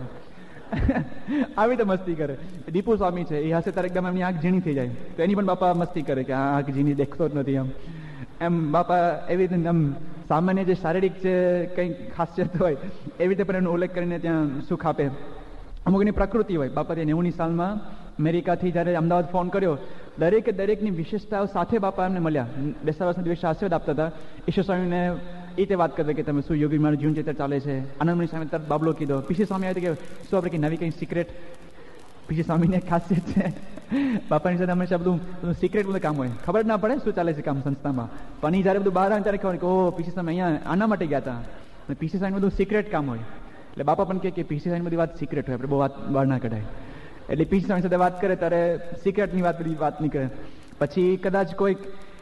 S1: આવી તો મસ્તી કરે. દીપુ સ્વામી છે, એ હશે ત્યારે એકદમ એમની આંખ ઝીણી થઈ જાય, તો એની પણ બાપા મસ્તી કરે કે આ આંખ ઝીણી દેખતો જ નથી. આમ એમ બાપા એવી રીતે આમ સામાન્ય જે શારીરિક જે કંઈક ખાસિયત હોય એવી રીતે પણ એનો ઉલ્લેખ કરીને ત્યાં સુખ આપે. અમુકની પ્રકૃતિ હોય. બાપા ત્યાં નેવુંની સાલમાં અમેરિકાથી જ્યારે અમદાવાદ ફોન કર્યો, દરેકે દરેકની વિશેષતાઓ સાથે બાપા એમને મળ્યા. બેસતા વર્ષના દિવસે આશીર્વાદ આપતા હતા. ઈશ્વર સ્વામીને એ રીતે વાત કરતા કે તમે શું યોગી મારું જીવન ચિત્ર ચાલે છે. આનંદમણી સ્વામી તરત બાબલો કીધો. પીસી સ્વામી આવે કે શું આપણે કંઈ નવી કંઈ સિક્રેટ. પીસી સ્વામીને ખાસિયત છે બાપાની સાથે હંમેશા બધું સિક્રેટ બધું કામ હોય, ખબર ના પડે શું ચાલે છે કામ સંસ્થામાં. પણ એ જ્યારે બધું બહાર આવે ત્યારે ખબર કે ઓ પીસી સ્વામી અહીંયા આના માટે ગયા હતા. અને પીસી સ્વામી બધું સિક્રેટ કામ હોય. એટલે બાપા પણ કહે કે પીસી સ્વામી બધી વાત સિક્રેટ હોય, આપણે બહુ વાત બહાર ના કઢાય. એટલે પીસી સ્વામી સાથે વાત કરે ત્યારે સિક્રેટની વાત બધી વાત નીકળે. પછી કદાચ કોઈક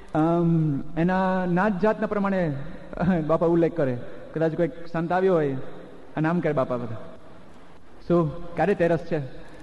S1: એના નાત જાતના પ્રમાણે બાપા ઉલ્લેખ કરે. કદાચ કોઈક સંત આવ્યો હોય અને આમ કરે બાપા બધા શું ક્યારે તેરસ છે.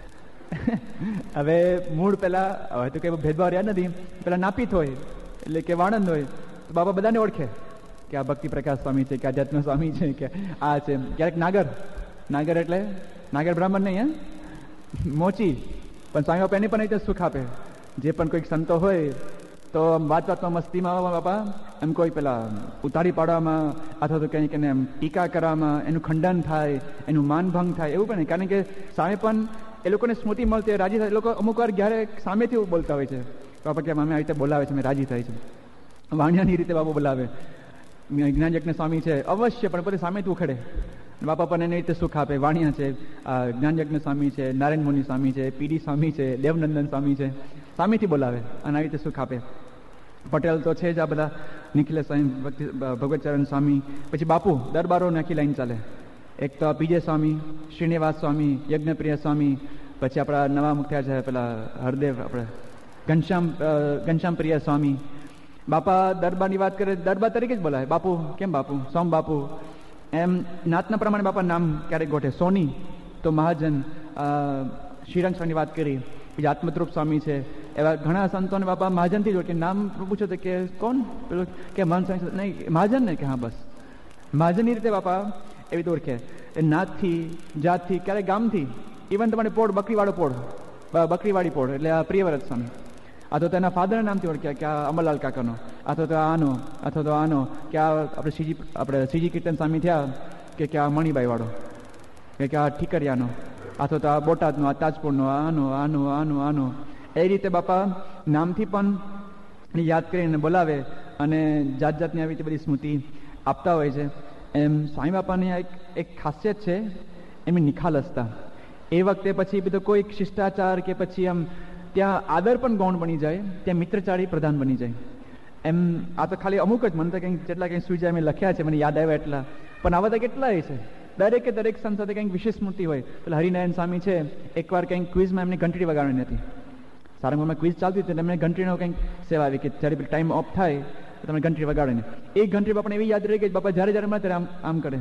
S1: હવે મૂળ પેલા હવે તો કઈ ભેદભાવ રહ્યા નથી. પેલા નાપિત હોય એટલે કે વાણંદ હોય તો બાપા બધાને ઓળખે કે આ ભક્તિ પ્રકાશ સ્વામી છે, કે આધ્યાત્મ સ્વામી છે, કે આ છે. ક્યારેક નાગર નાગર એટલે નાગર બ્રાહ્મણ નહીં, હે મોચી. પણ સ્વામી બાપા એને પણ રીતે સુખ આપે. જે પણ કોઈક સંતો હોય તો વાત વાતમાં મસ્તીમાં બાપા એમ કોઈ પેલા ઉતારી પાડવામાં અથવા તો કંઈક એને એમ ટીકા કરવામાં એનું ખંડન થાય, એનું માનભંગ થાય એવું પણ. કારણ કે સામે પણ એ લોકોને સ્મૃતિ મળતી હોય, રાજી થાય. એ લોકો અમુક વાર જ્યારે સામેથી એવું બોલતા હોય છે બાપા કે અમે આવી રીતે બોલાવે છે, અમે રાજી થાય છે. વાણિયાની રીતે બાપા બોલાવે. જ્ઞાનયજ્ઞ સ્વામી છે અવશ્ય, પણ પોતે સામેથી ઉખડે. બાપા પણ એને રીતે સુખ આપે. વાણિયા છે, જ્ઞાનયજ્ઞ સ્વામી છે, નારાયણ મુનિ સ્વામી છે, પીડી સ્વામી છે, દેવનંદન સ્વામી છે, સામેથી બોલાવે અને આવી રીતે સુખ આપે. પટેલ તો છે જ આ બધા, નિખિલેશ સ્વામી, ભગવતચરણ સ્વામી. પછી બાપુ દરબારો આખી લાઈન ચાલે. એક તો પીજે સ્વામી, શ્રીનિવાસ સ્વામી, યજ્ઞપ્રિય સ્વામી. પછી આપણા નવા મુખ્યા છે પેલા હરદેવ, આપણે ઘનશ્યામ ઘનશ્યામ પ્રિય સ્વામી. બાપા દરબારની વાત કરે દરબાર તરીકે જ બોલાય. બાપુ કેમ બાપુ, સોમ બાપુ. એમ નાતના પ્રમાણે બાપા નામ ક્યારેક ગોઠે. સોની તો મહાજન. શ્રીરંગ સ્વામીની વાત કરી. બીજા આત્મદ્રુપ સ્વામી છે. એવા ઘણા સંતોને બાપા મહાજનથી જોડે. કે નામ પૂછો તો કે કોણ પેલું કે મહંત સ્વામી, નહીં મહાજન ને, કે હા બસ મહાજનની રીતે બાપા એવી રીતે ઓળખે. એ નાથથી, જાતથી, ક્યારેક ગામથી. ઇવન તમારે પોળ બકરીવાળો પોળ, બકરીવાળી પોળ એટલે આ પ્રિયવ્રત સ્વામી. અથવા તો એના ફાધરના નામથી ઓળખ્યા કે આ અમરલાલ કાકાનો, અથવા તો આનો, અથવા તો આનો, કે આ આપણે શ્રીજી આપણે શ્રીજી કીર્તન સ્વામી થયા કે કે આ મણિબાઈ વાળો, કે કે આ ઠીકરિયાનો, અથવા તો આ બોટાદનો, આ તાજપુરનો, આનો આનો આનો આનો. એ રીતે બાપા નામથી પણ યાદ કરીને બોલાવે અને જાત જાતની આવી રીતે બધી સ્મૃતિ આપતા હોય છે. એમ સ્વામી બાપાની એક એક ખાસિયત છે એમની નિખાલસતા. એ વખતે પછી બધો કોઈ શિષ્ટાચાર કે પછી આમ ત્યાં આદર પણ ગૌણ બની જાય, ત્યાં મિત્રચારી પ્રધાન બની જાય. એમ આ તો ખાલી અમુક જ મને તો કંઈક જેટલા કંઈક સુઈ જાય મેં લખ્યા છે, મને યાદ આવ્યા એટલા. પણ આવા તો કેટલાય છે. દરેકે દરેક સંત સાથે કંઈક વિશેષ સ્મૃતિ હોય. પેલા હરિનારાયણ સ્વામી છે, એકવાર કંઈક ક્વિઝમાં એમની ઘંટડી વગાડવાની હતી. સારંગપુરમાં ક્વિઝ ચાલતી હતી, એમને ઘંટડીનો કંઈક સેવા આવી કે જ્યારે ટાઈમ ઓફ થાય તો તમે ઘંટડી વગાડે ને. એ ઘંટડી બાપાને એવી યાદ રહી ગઈ બાપા જ્યારે જ્યારે મળે ત્યારે આમ આમ કરે.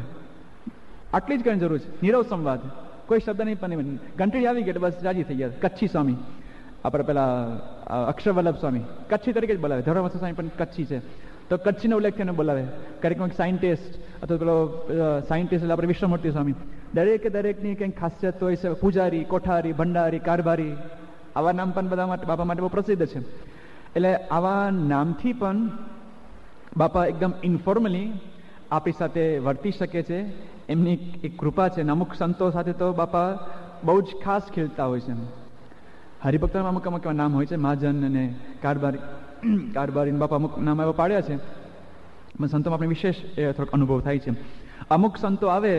S1: આટલી જ કરવાની જરૂર છે. નીરવ સંવાદ, કોઈ શબ્દ નહીં. પણ ઘંટડી આવી ગઈ એટલે બસ રાજી થઈ ગયા. કચ્છી સ્વામી, આપણે પેલા અક્ષરવલ્લભ સ્વામી કચ્છી તરીકે જ બોલાવે. ધર્મવસ્તુ સ્વામી પણ કચ્છી છે, તો કચ્છીનો ઉલ્લેખ થઈને બોલાવે. ક્યારેક કંઈક સાયન્ટિસ્ટ અથવા પેલો સાયન્ટિસ્ટ એટલે આપણે વિશ્વમૂર્તિ સ્વામી. દરેકે દરેકની કંઈક ખાસિયત હોય છે. પૂજારી, કોઠારી, ભંડારી, કારભારી, આવા નામ પણ બધા માટે બાપા માટે બહુ પ્રસિદ્ધ છે. એટલે આવા નામથી પણ બાપા એકદમ ઇન્ફોર્મલી આપણી સાથે વર્તી શકે છે. એમની એક કૃપા છે. અમુક સંતો સાથે તો બાપા બહુ જ ખાસ ખીલતા હોય છે. હરિભક્તોમાં અમુક અમુક એવા નામ હોય છે, મહાજન અને કારભારી કારભારી બાપા અમુક નામ એવા પાડ્યા છે. પણ સંતોમાં આપણે વિશેષ એ થોડોક અનુભવ થાય છે. અમુક સંતો આવે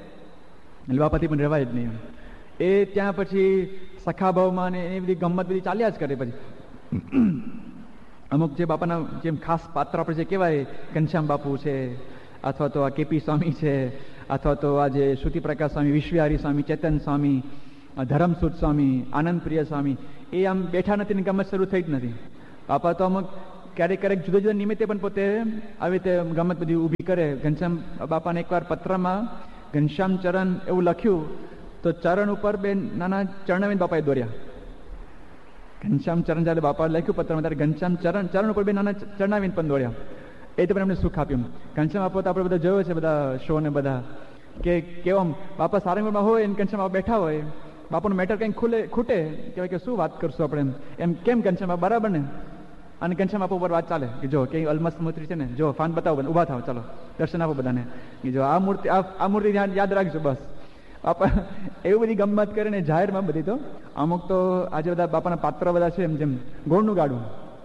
S1: એટલે બાપાથી પણ રહેવાય જ નહીં. એ ત્યાં પછી સખાભાવમાં ને એ બધી ગમત બધી ચાલ્યા જ કરે. પછી અમુક જે બાપાના જેમ ખાસ પાત્ર આપણે જે કહેવાય, ઘનશ્યામ બાપુ છે, અથવા તો આ કેપી સ્વામી છે, અથવા તો આ જે શ્રુતિ પ્રકાશ સ્વામી, વિશ્વહારી સ્વામી, ચેતન સ્વામી, ધરમસુદ સ્વામી, આનંદપ્રિય સ્વામી, એ આમ બેઠા નથી ને ગમત શરૂ થઈ જ નથી. બાપા તો અમુક ક્યારેક ક્યારેક જુદા જુદા નિમિત્તે પણ પોતે આવી રીતે ગમત બધી ઊભી કરે. ઘનશ્યામ બાપાને એકવાર પત્રમાં ઘનશ્યામ ચરણ એવું લખ્યું તો ચરણ ઉપર બે નાના ચરણાવીને બાપાએ દોર્યા. ઘનશ્યામ ચરણ જ્યારે બાપા લખ્યું પત્રમાં ત્યારે ઘનશ્યામ ચરણ ચરણ ઉપર બે નાના ચરણાવીને પણ દોર્યા. એ તો પણ એમને સુખ આપ્યું. ઘનશ્યામ બાપા તો આપણે બધા જોયો છે, બધા શો ને બધા, કે કેવમ બાપા સારંગપુરમાં હોય અને ઘનશ્યામ બાપા બેઠા હોય, બાપાનું મેટર કંઈક ખુલે ખૂટે કહેવાય કે શું વાત કરશું આપણે, એમ કેમ ઘનશ્યામ બાપા બરાબર ને, અને ઘનશ્યામ બાપા ઉપર વાત ચાલે કે જો કે અલમસ્ત મૂર્તિ છે ને, જો ફાન બતાવો, ઊભા થાવ, ચાલો દર્શન આપો બધાને, કે જો આ મૂર્તિ આ મૂર્તિ યાદ રાખજો બસ. બાપા એવું બધી ગમત કરે ને જાહેરમાં બધી. તો અમુક તો આજે બધા બાપાના પાત્ર બધા છે, એમ જેમ ગોળનું ગાડું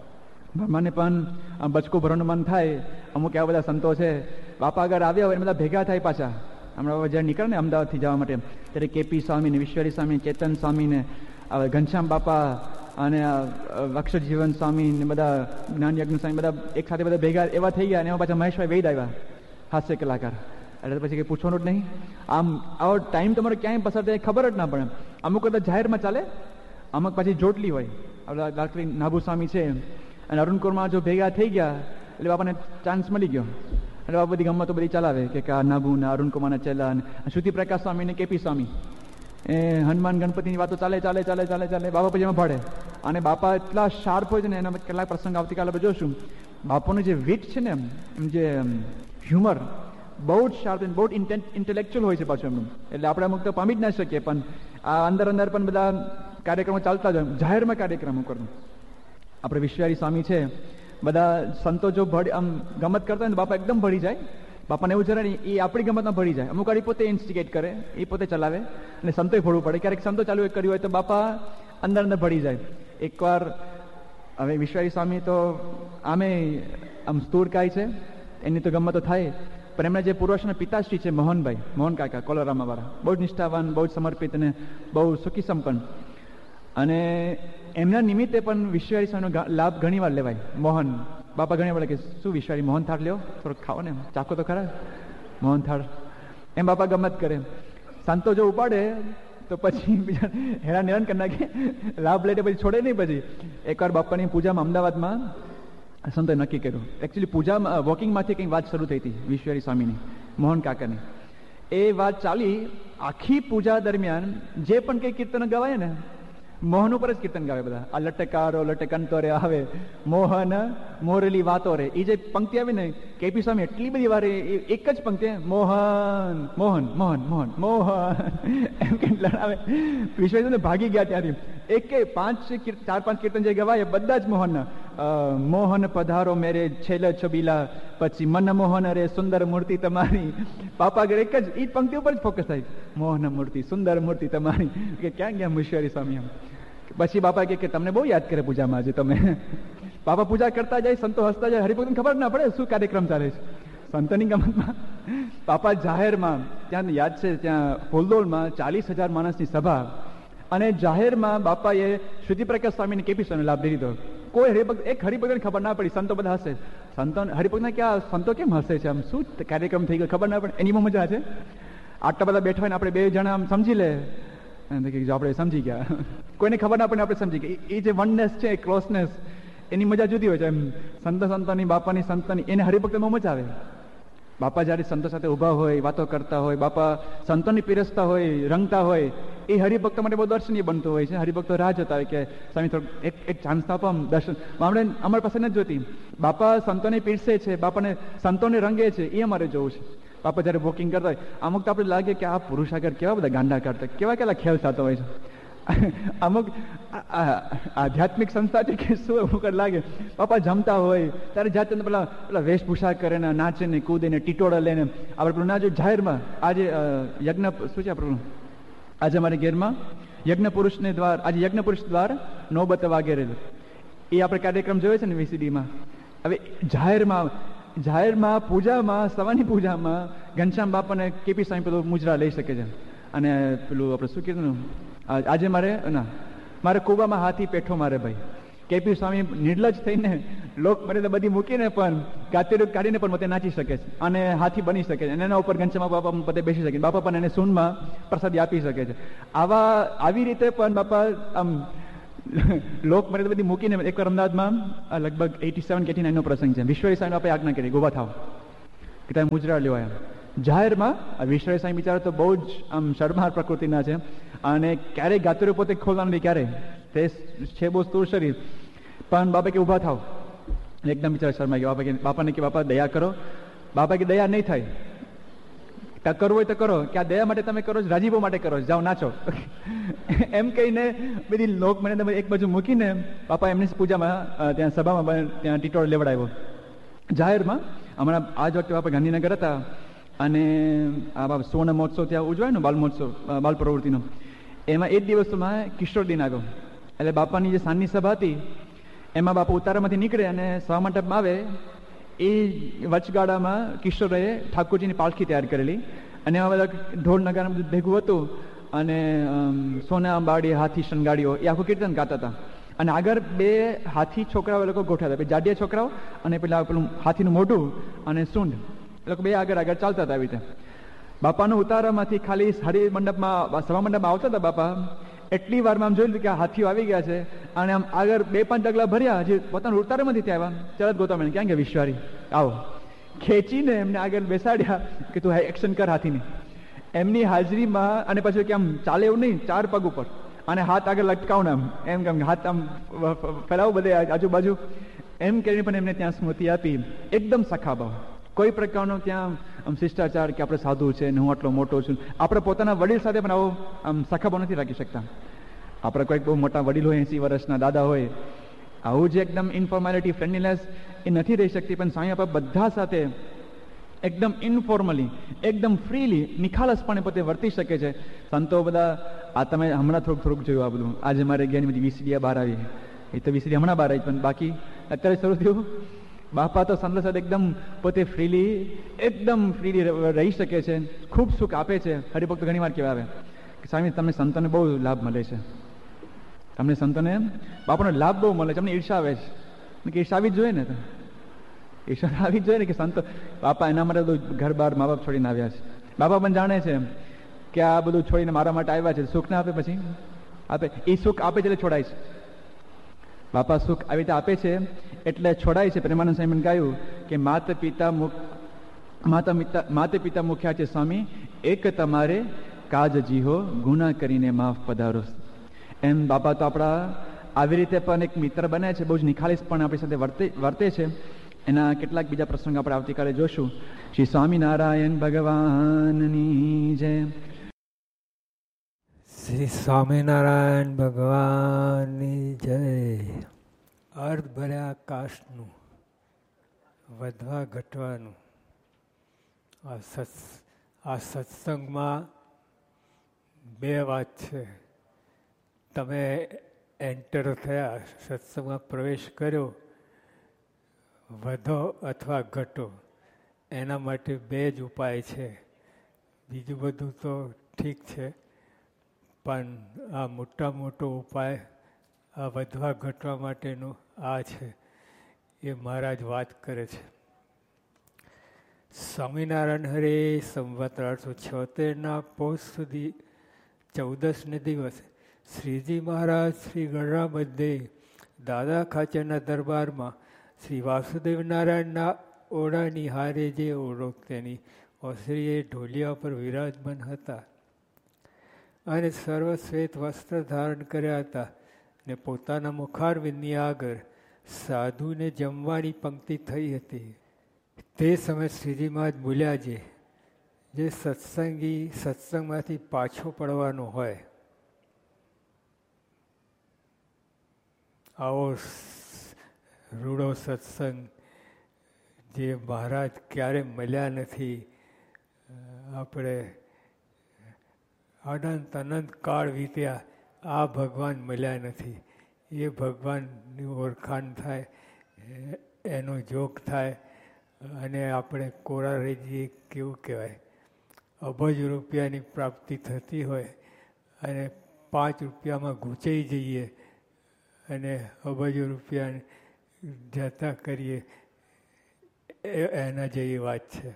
S1: મને પણ બચકું ભરવાનું મન થાય. અમુક એવા બધા સંતો છે, બાપા આગળ આવ્યા હોય બધા ભેગા થાય પાછા. હમણાં જ્યારે નીકળે ને અમદાવાદથી જવા માટે ત્યારે કેપી સ્વામી ને, વિશ્વરી સ્વામી, ચેતન સ્વામી ને, ઘનશ્યામ બાપા અને અક્ષરજીવન સ્વામી ને બધા જ્ઞાનયજ્ઞ સ્વામી બધા એક સાથે બધા ભેગા એવા થઈ ગયા. અને એમાં પાછા મહેશભાઈ વૈદ આવ્યા, હાસ્ય કલાકાર. એટલે પછી કંઈ પૂછવાનું જ નહીં. આમ આવો ટાઈમ તમારો ક્યાંય પસાર થાય ખબર જ ના પડે. અમુક બધા જાહેરમાં ચાલે, અમુક પછી જોટલી હોય. દાખલી નાભુ સ્વામી છે અને અરુણકુરમાં જો ભેગા થઈ ગયા એટલે બાપાને ચાન્સ મળી ગયો. એટલે બાપા બધી ગમતો બધી ચલાવે કે આ નાભુ ને અરુણકુમારના ચેલા, શ્રુતિ પ્રકાશ સ્વામી ને કેપી સ્વામી, એ હનુમાન ગણપતિની વાતો ચાલે ચાલે ચાલે ચાલે ચાલે બાપા પછી એમાં ભળે. અને બાપા એટલા શાર્પ હોય છે ને, એના કેટલાક પ્રસંગ આવતીકાલે આપણે જોશું. બાપાનું જે વિટ છે ને, એમ જે હ્યુમર બહુ જ શાર્પ, બહુ જ ઇન્ટેલેક્ચ્યુઅલ હોય છે પાછું એમનું. એટલે આપણે અમુક તો પામી જ ના શકીએ, પણ આ અંદર અંદર પણ બધા કાર્યક્રમો ચાલતા જ હોય, જાહેરમાં કાર્યક્રમો કરવું. આપણે વિશ્વહારી સ્વામી છે, બધા સંતો જો ભળી આમ ગમત કરતા હોય ને બાપા એકદમ ભળી જાય. બાપાને એવું જરા નહીં, એ આપણી ગમતમાં ભળી જાય. અમુક વાર એ પોતે ઇન્સ્ટિગેટ કરે, એ પોતે ચલાવે અને સંતોય ભળવું પડે. ક્યારેક સંતો ચાલુ કર્યું હોય તો બાપા અંદર અંદર ભળી જાય. એકવાર હવે વિશ્વહારી સ્વામી તો આમે આમ સ્થૂળકાય છે, એની તો ગમતો થાય, પણ એમના જે પૂર્વજના પિતાશ્રી છે મોહનભાઈ, મોહન કાકા કોલોરામા વાળા, બહુ જ નિષ્ઠાવાન, બહુ જ સમર્પિત અને બહુ સુખી સંપન્ન. અને એમના નિમિત્તે પણ વિશ્વહારી સ્વામીનો લાભ ઘણી વાર લેવાય. મોહન બાપા ઘણી વાર કે શું વિશ્વહારી મોહન થાળ લ્યો, થોડોક ખાઓ ને, ચાખો તો ખરા મોહન થાળ, એમ બાપા ગમત કરે. સંતો જો ઉપાડે તો પછી બીજા હેરાન હેરાન કરી નાખે, લાભ લે પછી છોડે નહીં. પછી એકવાર બાપાની પૂજામાં અમદાવાદમાં સંતોએ નક્કી કર્યું. એકચ્યુઅલી પૂજામાં વોકિંગમાંથી કંઈક વાત શરૂ થઈ હતી વિશ્વહારી સ્વામીની, મોહન કાકાની. એ વાત ચાલી આખી પૂજા દરમિયાન જે પણ કંઈ કીર્તન ગવાય ને, મોહન ઉપર જ કીર્તન ગાવે બધા. આ લટકારો લટકંતો રે આવે, મોહન મોરેલી વાતો રે, એ જે પંક્તિ આવી ને કેપી સ્વામી એટલી બધી વાર એક જ પંક્તિ મોહન મોહન મોહન મોહન મોહન એમ કેટલા આવે. વિશ્વ ભાગી ગયા ત્યાંથી. એક કે પાંચ ચાર પાંચ કીર્તન જે ગવાય બધા જ મોહનના. મોહન પધારો મેરે છેલ્લે છબીલા, પછી મનમોહન રે સુંદર મૂર્તિ તમારી. બાપા આગળ એક જ એ પંક્તિ ઉપર જ ફોકસ થાય, મોહન મૂર્તિ સુંદર મૂર્તિ તમારી. કે ક્યાં ગયા વિશ્વહારી સ્વામી એમ. પછી બાપા કે તમને બહુ યાદ કરે પૂજામાં આજે તમે. બાપા પૂજા કરતા જાય, સંતો હસતા જાય, હરિભક્તને ખબર ના પડે શું કાર્યક્રમ ચાલે છે સંતોની ગમતમાં. બાપા જાહેરમાં ત્યાં યાદ છે, ત્યાં ફૂલદોલમાં ચાલીસ હજાર માણસની સભા, અને જાહેરમાં બાપાએ શ્રુતિ પ્રકાશ સ્વામીને કેપી સ્વામીને લાભ દઈ દીધો. કોઈ હરિભક્ત એક હરિભક્તને ખબર ના પડી. સંતો બધા હશે, સંતો હરિભક્તને ક્યાં સંતો કેમ હસે છે, આમ શું કાર્યક્રમ થઈ ગયો ખબર ના પડે. એની મજા છે. આટલા બધા બેઠા હોય ને આપણે બે જણા આમ સમજી લે, આપણે સમજી ગયા, કોઈને ખબર ના પડે આપણે સમજી ગયા. એ જે વનનેસ છે, ક્લોઝનેસ, એની મજા જુદી હોય છે. એમ સંતો સંતોની, બાપાની સંતોની, એને હરિભક્તમાં મજા આવે. બાપા જ્યારે સંતો સાથે ઊભા હોય, વાતો કરતા હોય, બાપા સંતોની પીરસતા હોય, રંગતા હોય, એ હરિભક્તો માટે બહુ દર્શનીય બનતું હોય છે. હરિભક્તો રાહ જોતા હોય કે સ્વામી થોડું એક એક ચાન્સ આપો, આમ દર્શન. આપણે અમારી પાસે નથી જોતી. બાપા સંતોને પીરસે છે, બાપાને સંતોને રંગે છે, એ અમારે જોવું છે. બાપા જયારે વોકિંગ કરતા હોય, અમુક તો આપણે લાગે કે આ પુરુષ આગળ કેવા બધા ગાંડા કાઢતા, કેવા કેવા ખેલ થતો હોય છે. અમુક આધ્યાત્મિક સંસ્થા છે કે શું અમુક લાગે. બાપા જમતા હોય ત્યારે જાતે પેલા પેલા વેશભૂષા કરે ને, નાચે ને, કૂદે ને, ટીટોળા લઈને. આપણે પેલું ના જો જાહેરમાં આજે યજ્ઞ શું છે આપણું, આજે અમારે ઘેરમાં યજ્ઞ પુરુષને દ્વાર, આજે યજ્ઞ પુરુષ દ્વાર નોબત વાગેરે, એ આપણે કાર્યક્રમ જોયો છે ને વીસીડીમાં. હવે જાહેરમાં જાહેરમાં પૂજામાં, સવારની પૂજામાં ઘનશ્યામ બાપાને કેપી સ્વામી પેલું મુજરા લઈ શકે છે. અને પેલું આપણે શું કીધું, આજે મારે ના મારે કૂવામાં હાથી પેઠો મારે ભાઈ, કેપી સ્વામી નિર્લજ થઈને લોક મર્યાદા બધી મૂકીને પણ ગાતેરું કાઢીને પણ પોતે નાચી શકે છે અને હાથી બની શકે છે અને એના ઉપર ઘનશ્યામ બાપા પોતે બેસી શકે, બાપા પણ એને સૂનમાં પ્રસાદી આપી શકે છે. આવા આવી રીતે પણ બાપા આમ લોક મર્યાદા બધી મૂકીને એકવાર અમદાવાદમાં લગભગ એટી સેવન એટી નાઇન નો પ્રસંગ છે. વિશ્વ સાંઈ આપણે આજ્ઞા કરી ઉભા થાવ કે તમે મુજરા લ્યો એમ જાહેરમાં. વિશ્વ સાંઈ બિચારા તો બહુ જ આમ શરમાર પ્રકૃતિના છે અને ક્યારેય ગાતરું પોતે ખોલવાનું નહીં, ક્યારેય તે છે બહુ સ્થૂળ શરીર, પણ બાપા કે ઊભા થાવ. એકદમ બિચારા શરમાઈ ગયા. બાપા કે બાપાને કે બાપા દયા કરો. બાપા કે દયા નહીં થાય, ત્યાં કરવું હોય તો કરો, કે આ દયા માટે તમે કરો છો, રાજીપો માટે કરો છો, જાઓ નાચો એમ કહીને બધી લોક મને તમે એક બાજુ મૂકીને બાપા એમની પૂજામાં ત્યાં સભામાં ત્યાં ટીટોળ લેવડાવ્યો જાહેરમાં. હમણાં આજ વખતે બાપા ગાંધીનગર હતા અને આ બાપ સુવર્ણ મહોત્સવ ત્યાં ઉજવાય ને બાલ મહોત્સવ બાલ પ્રવૃત્તિનો, એમાં એક દિવસમાં કિશોર દિન આવ્યો. એટલે બાપાની જે સાંજની સભા હતી એમાં બાપા ઉતારામાંથી નીકળે અને સભા મંડપમાં આવે. એ વચગાળામાં કિશોરે ઠાકોરજીની પાલખી તૈયાર કરેલી અને એમાં બધા ઢોલ નગારા બધું ભેગું હતું અને સોના બાળી હાથી શણગાડીઓ એ આખું કીર્તન ગાતા હતા. અને આગળ બે હાથી છોકરાઓ લોકો ગોઠવ્યા હતા, જાડિયા છોકરાઓ અને પેલા પેલું હાથીનું મોઢું અને સૂંઢ, એ લોકો બે આગળ આગળ ચાલતા હતા. આવી રીતે બાપાનો ઉતારામાંથી ખાલી સારી મંડપમાં સભા મંડપમાં આવતા હતા બાપા, એટલી વારમાં આમ જોયું કે આ હાથીઓ આવી ગયા છે અને આમ આગળ બે પાંચ ડગલા ભર્યા, જે પોતાના ઉતારામાંથી ત્યાં આવ્યા, તરત ગોતા ક્યાં ગયા વિશ્વારી આવો, ખેંચીને એમને આગળ બેસાડ્યા કે તું એક્શન કર હાથીની. એમની હાજરીમાં અને પછી કે આમ ચાલે એવું નહીં, ચાર પગ ઉપર અને હાથ આગળ લટકાવ ને આમ એમ કેમ હાથ આમ ફેલાવો બધે આજુબાજુ એમ કરીને પણ એમને ત્યાં સ્મૃતિ આપી. એકદમ સખા ભાવ, કોઈ પ્રકારનો ત્યાં આમ શિષ્ટાચાર કે આપણે સાધુ છે ને હું આટલો મોટો છું. આપણે પોતાના વડીલ સાથે પણ આવો આમ સખાભાવ નથી રાખી શકતા. આપણે કોઈક બહુ મોટા વડીલ હોય, એસી વર્ષના દાદા હોય, આવું જે એકદમ ઇન્ફોર્માલિટી ફ્રેન્ડલીનેસ એ નથી રહી શકતી. પણ સ્વામી આપણે બધા સાથે એકદમ ઇનફોર્મલી એકદમ ફ્રીલી નિખાલસપણે પોતે વર્તી શકે છે. સંતો બધા આ તમે હમણાં થોડુંક થોડુંક જોયું આ બધું, આજે મારે ગયા બધી વીસીડી બહાર આવી, એ તો વીસીડી હમણાં બહાર આવી, પણ બાકી અત્યારે શરૂ થયું. બાપા તો સંતો સાથે એકદમ પોતે ફ્રીલી એકદમ ફ્રીલી રહી શકે છે, ખૂબ સુખ આપે છે. હરિભક્તો ઘણી વાર કહેવા આવે કે સ્વામી તમને સંતોને બહુ લાભ મળે છે, તમને સંતોને બાપાનો લાભ બહુ મળે છે, અમને ઈર્ષા આવે છે. કે ઈર્ષા આવી જ જોઈએ ને, તો ઈર્ષા આવી જ જોઈએ ને કે સંતો બાપા એના માટે બધું ઘર બાર મા બાપ છોડીને આવ્યા છે. બાપા પણ જાણે છે કે આ બધું છોડીને મારા માટે આવ્યા છે. સુખ ના આપે પછી આપે, એ સુખ આપે છે એટલે છોડાય છે. બાપા સુખ આવી રીતે આપે છે એટલે છોડાય છે. પ્રેમાનંદ સ્વામીને કહ્યું કે માતા પિતા મુખ માતા પિતા માતા પિતા મુખ્યા છે સ્વામી, એક તમારે કાજ જીહો, ગુના કરીને માફ પધારો. એમ બાપા તો આપણા આવી રીતે પણ એક મિત્ર બને છે, બહુ જ નિખાલીસ પણ આપણી સાથે વર્તે વર્તે છે. એના કેટલાક બીજા પ્રસંગ આપણે આવતીકાલે જોશું. શ્રી સ્વામિનારાયણ ભગવાનની જય.
S2: શ્રી સ્વામિનારાયણ ભગવાનની જય. અર્ધ ભર્યા આકાશનું વધવા ઘટવાનું આ સત્સ આ સત્સંગમાં બે વાત છે. તમે એન્ટર થયા, સત્સંગમાં પ્રવેશ કર્યો, વધો અથવા ઘટો, એના માટે બે જ ઉપાય છે. બીજું બધું તો ઠીક છે, પણ આ મોટા મોટો ઉપાય આ વધવા ઘટવા માટેનો આ છે. એ મહારાજ વાત કરે છે. સ્વામિનારાયણ હરે સંવત અઢારસો છોતેરના પોષ સુધી ચૌદસને દિવસે શ્રીજી મહારાજ શ્રી ગઢડા મધ્યે દાદા ખાચરના દરબારમાં શ્રી વાસુદેવ નારાયણના ઓરડાની હારે જે ઓળખ તેની ઓસરીએ ઢોલિયા પર વિરાજમાન હતા અને સર્વશ્વેત વસ્ત્ર ધારણ કર્યા હતા ને પોતાના મુખારવિંદની આગળ સાધુને જમવાની પંક્તિ થઈ હતી. તે સમયે શ્રીજી મહારાજ બોલ્યા છે, જે સત્સંગી સત્સંગમાંથી પાછો પડવાનો હોય, આવો રૂડો સત્સંગ જે મહારાજ ક્યારે મળ્યા નથી, આપણે અનંત અનંત કાળ વીત્યા, આ ભગવાન મળ્યા નથી. એ ભગવાનની ઓળખાણ થાય, એનો જોગ થાય અને આપણે કોરા રહી જઈએ. કેવું કહેવાય, અબજ રૂપિયાની પ્રાપ્તિ થતી હોય અને પાંચ રૂપિયામાં ગૂંચાઈ જઈએ અને અબજો રૂપિયા જતા કરીએ એના જેવી વાત છે.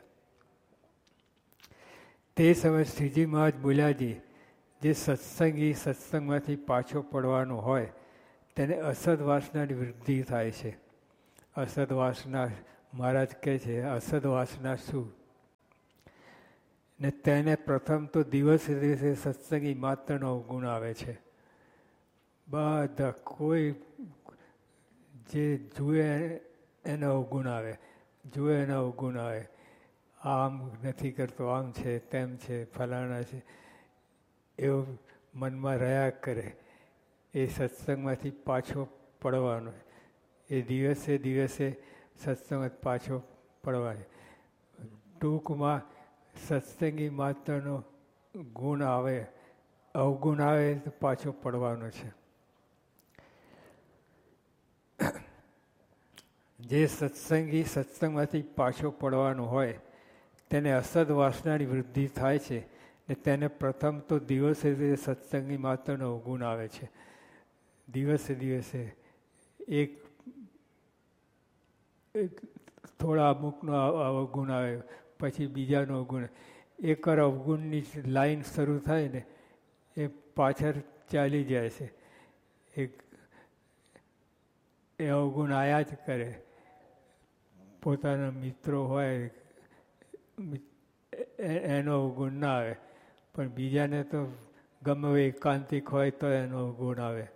S2: તે સમયે શ્રીજી મહારાજ બોલ્યાજી, જે સત્સંગી સત્સંગમાંથી પાછો પડવાનો હોય તેને અસદ વાસનાની વૃદ્ધિ થાય છે. અસદ વાસના મહારાજ કહે છે, અસદ વાસના શું? ને તેને પ્રથમ તો દિવસે દિવસે સત્સંગી માત્રનો અવગુણ આવે છે. બધા કોઈ જે જુએ એનો અવગુણ આવે, જુએ એનો અવગુણ આવે. આમ નથી કરતો, આમ છે, તેમ છે, ફલાણા છે, એવું મનમાં રહ્યા કરે. એ સત્સંગમાંથી પાછો પડવાનો, એ દિવસે દિવસે સત્સંગમાં પાછો પડવાનો. ટૂંકમાં સત્સંગી માત્રનો ગુણ આવે, અવગુણ આવે તો પાછો પડવાનો છે. જે સત્સંગી સત્સંગમાંથી પાછો પડવાનો હોય તેને અસદ વાસનાની વૃદ્ધિ થાય છે ને તેને પ્રથમ તો દિવસે દિવસે સત્સંગી માત્રનો અવગુણ આવે છે. દિવસે દિવસે એક થોડા અમુકનો અવગુણ આવે, પછી બીજાનો અવગુણ. એકવાર અવગુણની લાઈન શરૂ થાય ને એ પાછળ ચાલી જાય છે. એક એ અવગુણ આયા જ કરે. પોતાના મિત્રો હોય એનો અવગુણ ના આવે, પણ બીજાને તો ગમે એકાંતિક હોય તો એનો અવગુણ આવે.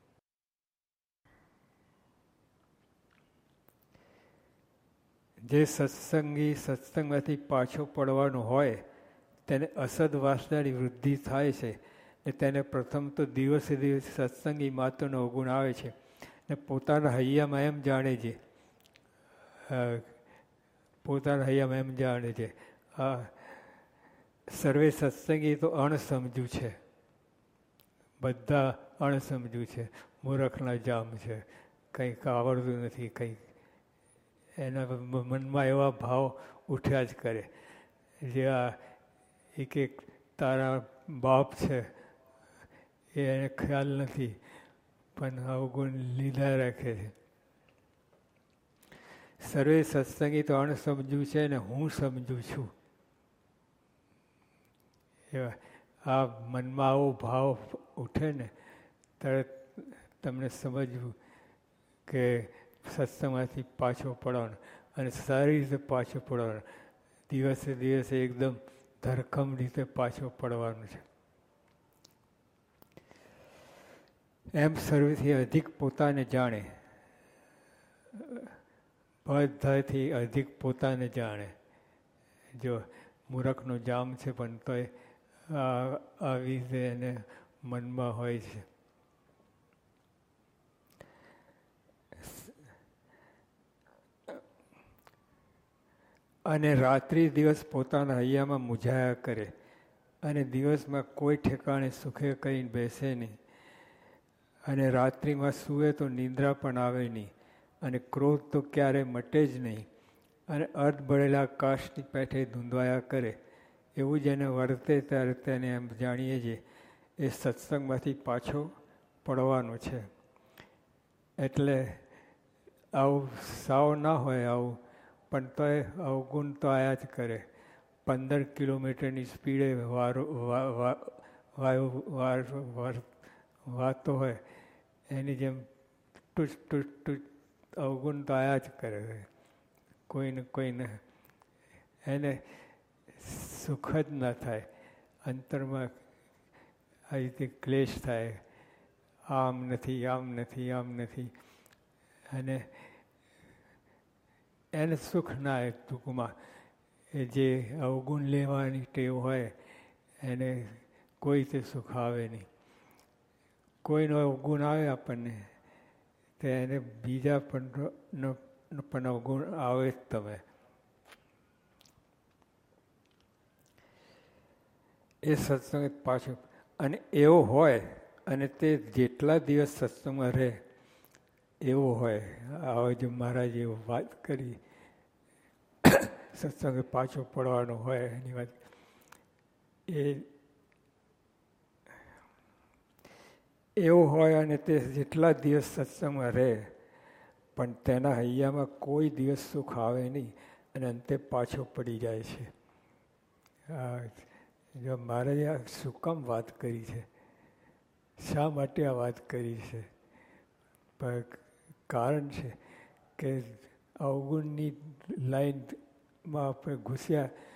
S2: જે સત્સંગી સત્સંગમાંથી પાછો પડવાનો હોય તેને અસદ વાસનાની વૃદ્ધિ થાય છે ને તેને પ્રથમ તો દિવસે દિવસે સત્સંગી માત્રનો અવગુણ આવે છે ને પોતાના હૈયામાં એમ જાણે છે, પોતાના હૈયામાં એમ જાણે છે આ સર્વે સત્સંગી તો અણસમજુ છે, બધા અણસમજુ છે, મૂરખના જામ છે, કંઈક આવડતું નથી, કંઈક એના મનમાં એવા ભાવ ઉઠ્યા જ કરે. જે આ એક એક તારા બાપ છે એ એને ખ્યાલ નથી, પણ અવગુણ લીધા રાખે છે. સર્વે સત્સંગી તો અણસમજુ છે ને હું સમજુ છું. એવા આ મનમાં આવો ભાવ ઉઠે ને તરત તમને સમજવું કે સત્સંગમાંથી પાછો પડવાનો અને સારી રીતે પાછો પડવાનો. દિવસે દિવસે એકદમ ધરખમ રીતે પાછો પડવાનું છે. એમ સર્વથી અધિક પોતાને જાણે, બધાથી અધિક પોતાને જાણે. જો મૂરખનો જામ છે પણ તોય આવી રીતે એને મનમાં હોય છે. અને રાત્રિ દિવસ પોતાના હૈયામાં મૂંઝાયા કરે અને દિવસમાં કોઈ ઠેકાણે સુખે કરીને બેસે નહીં અને રાત્રિમાં સૂવે તો નિંદ્રા પણ આવે નહીં અને ક્રોધ તો ક્યારે મટે જ નહીં અને અર્ધ બળેલા કાશની પેઠે ધૂંધવાયા કરે. એવું જેને વર્તે ત્યારે તેને એમ જાણીએ છીએ એ સત્સંગમાંથી પાછો પડવાનો છે. એટલે આવું સાવ ના હોય આવું, પણ તોય અવગુણ તો આયા જ કરે. પંદર કિલોમીટરની સ્પીડે વારો વાયો વાતો હોય એની જેમ ટૂચ ટૂચ ટૂચ અવગુણ તો આયા જ કરે. કોઈને કોઈને એને સુખ જ ના થાય, અંતરમાં આ રીતે ક્લેશ થાય. આમ નથી, આમ નથી, આમ નથી, અને એને સુખ ના આવે. ટૂંકમાં એ જે અવગુણ લેવાની ટેવ હોય એને કોઈ રીતે સુખ આવે નહીં. કોઈનો અવગુણ આવે આપણને તો એને બીજા પણ પણ અવગુણ આવે જ તમે. એ સત્સંગ પાછું અને એવો હોય અને તે જેટલા દિવસ સત્સંગમાં રહે એવો હોય. આવો જે મહારાજે વાત કરી સત્સંગ પાછો પડવાનો હોય એની વાત, એ એવું હોય અને તે જેટલા દિવસ સત્સંગમાં રહે પણ તેના હૈયામાં કોઈ દિવસ સુખ આવે નહીં અને અંતે પાછો પડી જાય છે. જો મારે આ શું કામ વાત કરી છે, શા માટે આ વાત કરી છે? પણ કારણ છે કે અવગુણની લાઈનમાં આપણે ઘૂસ્યા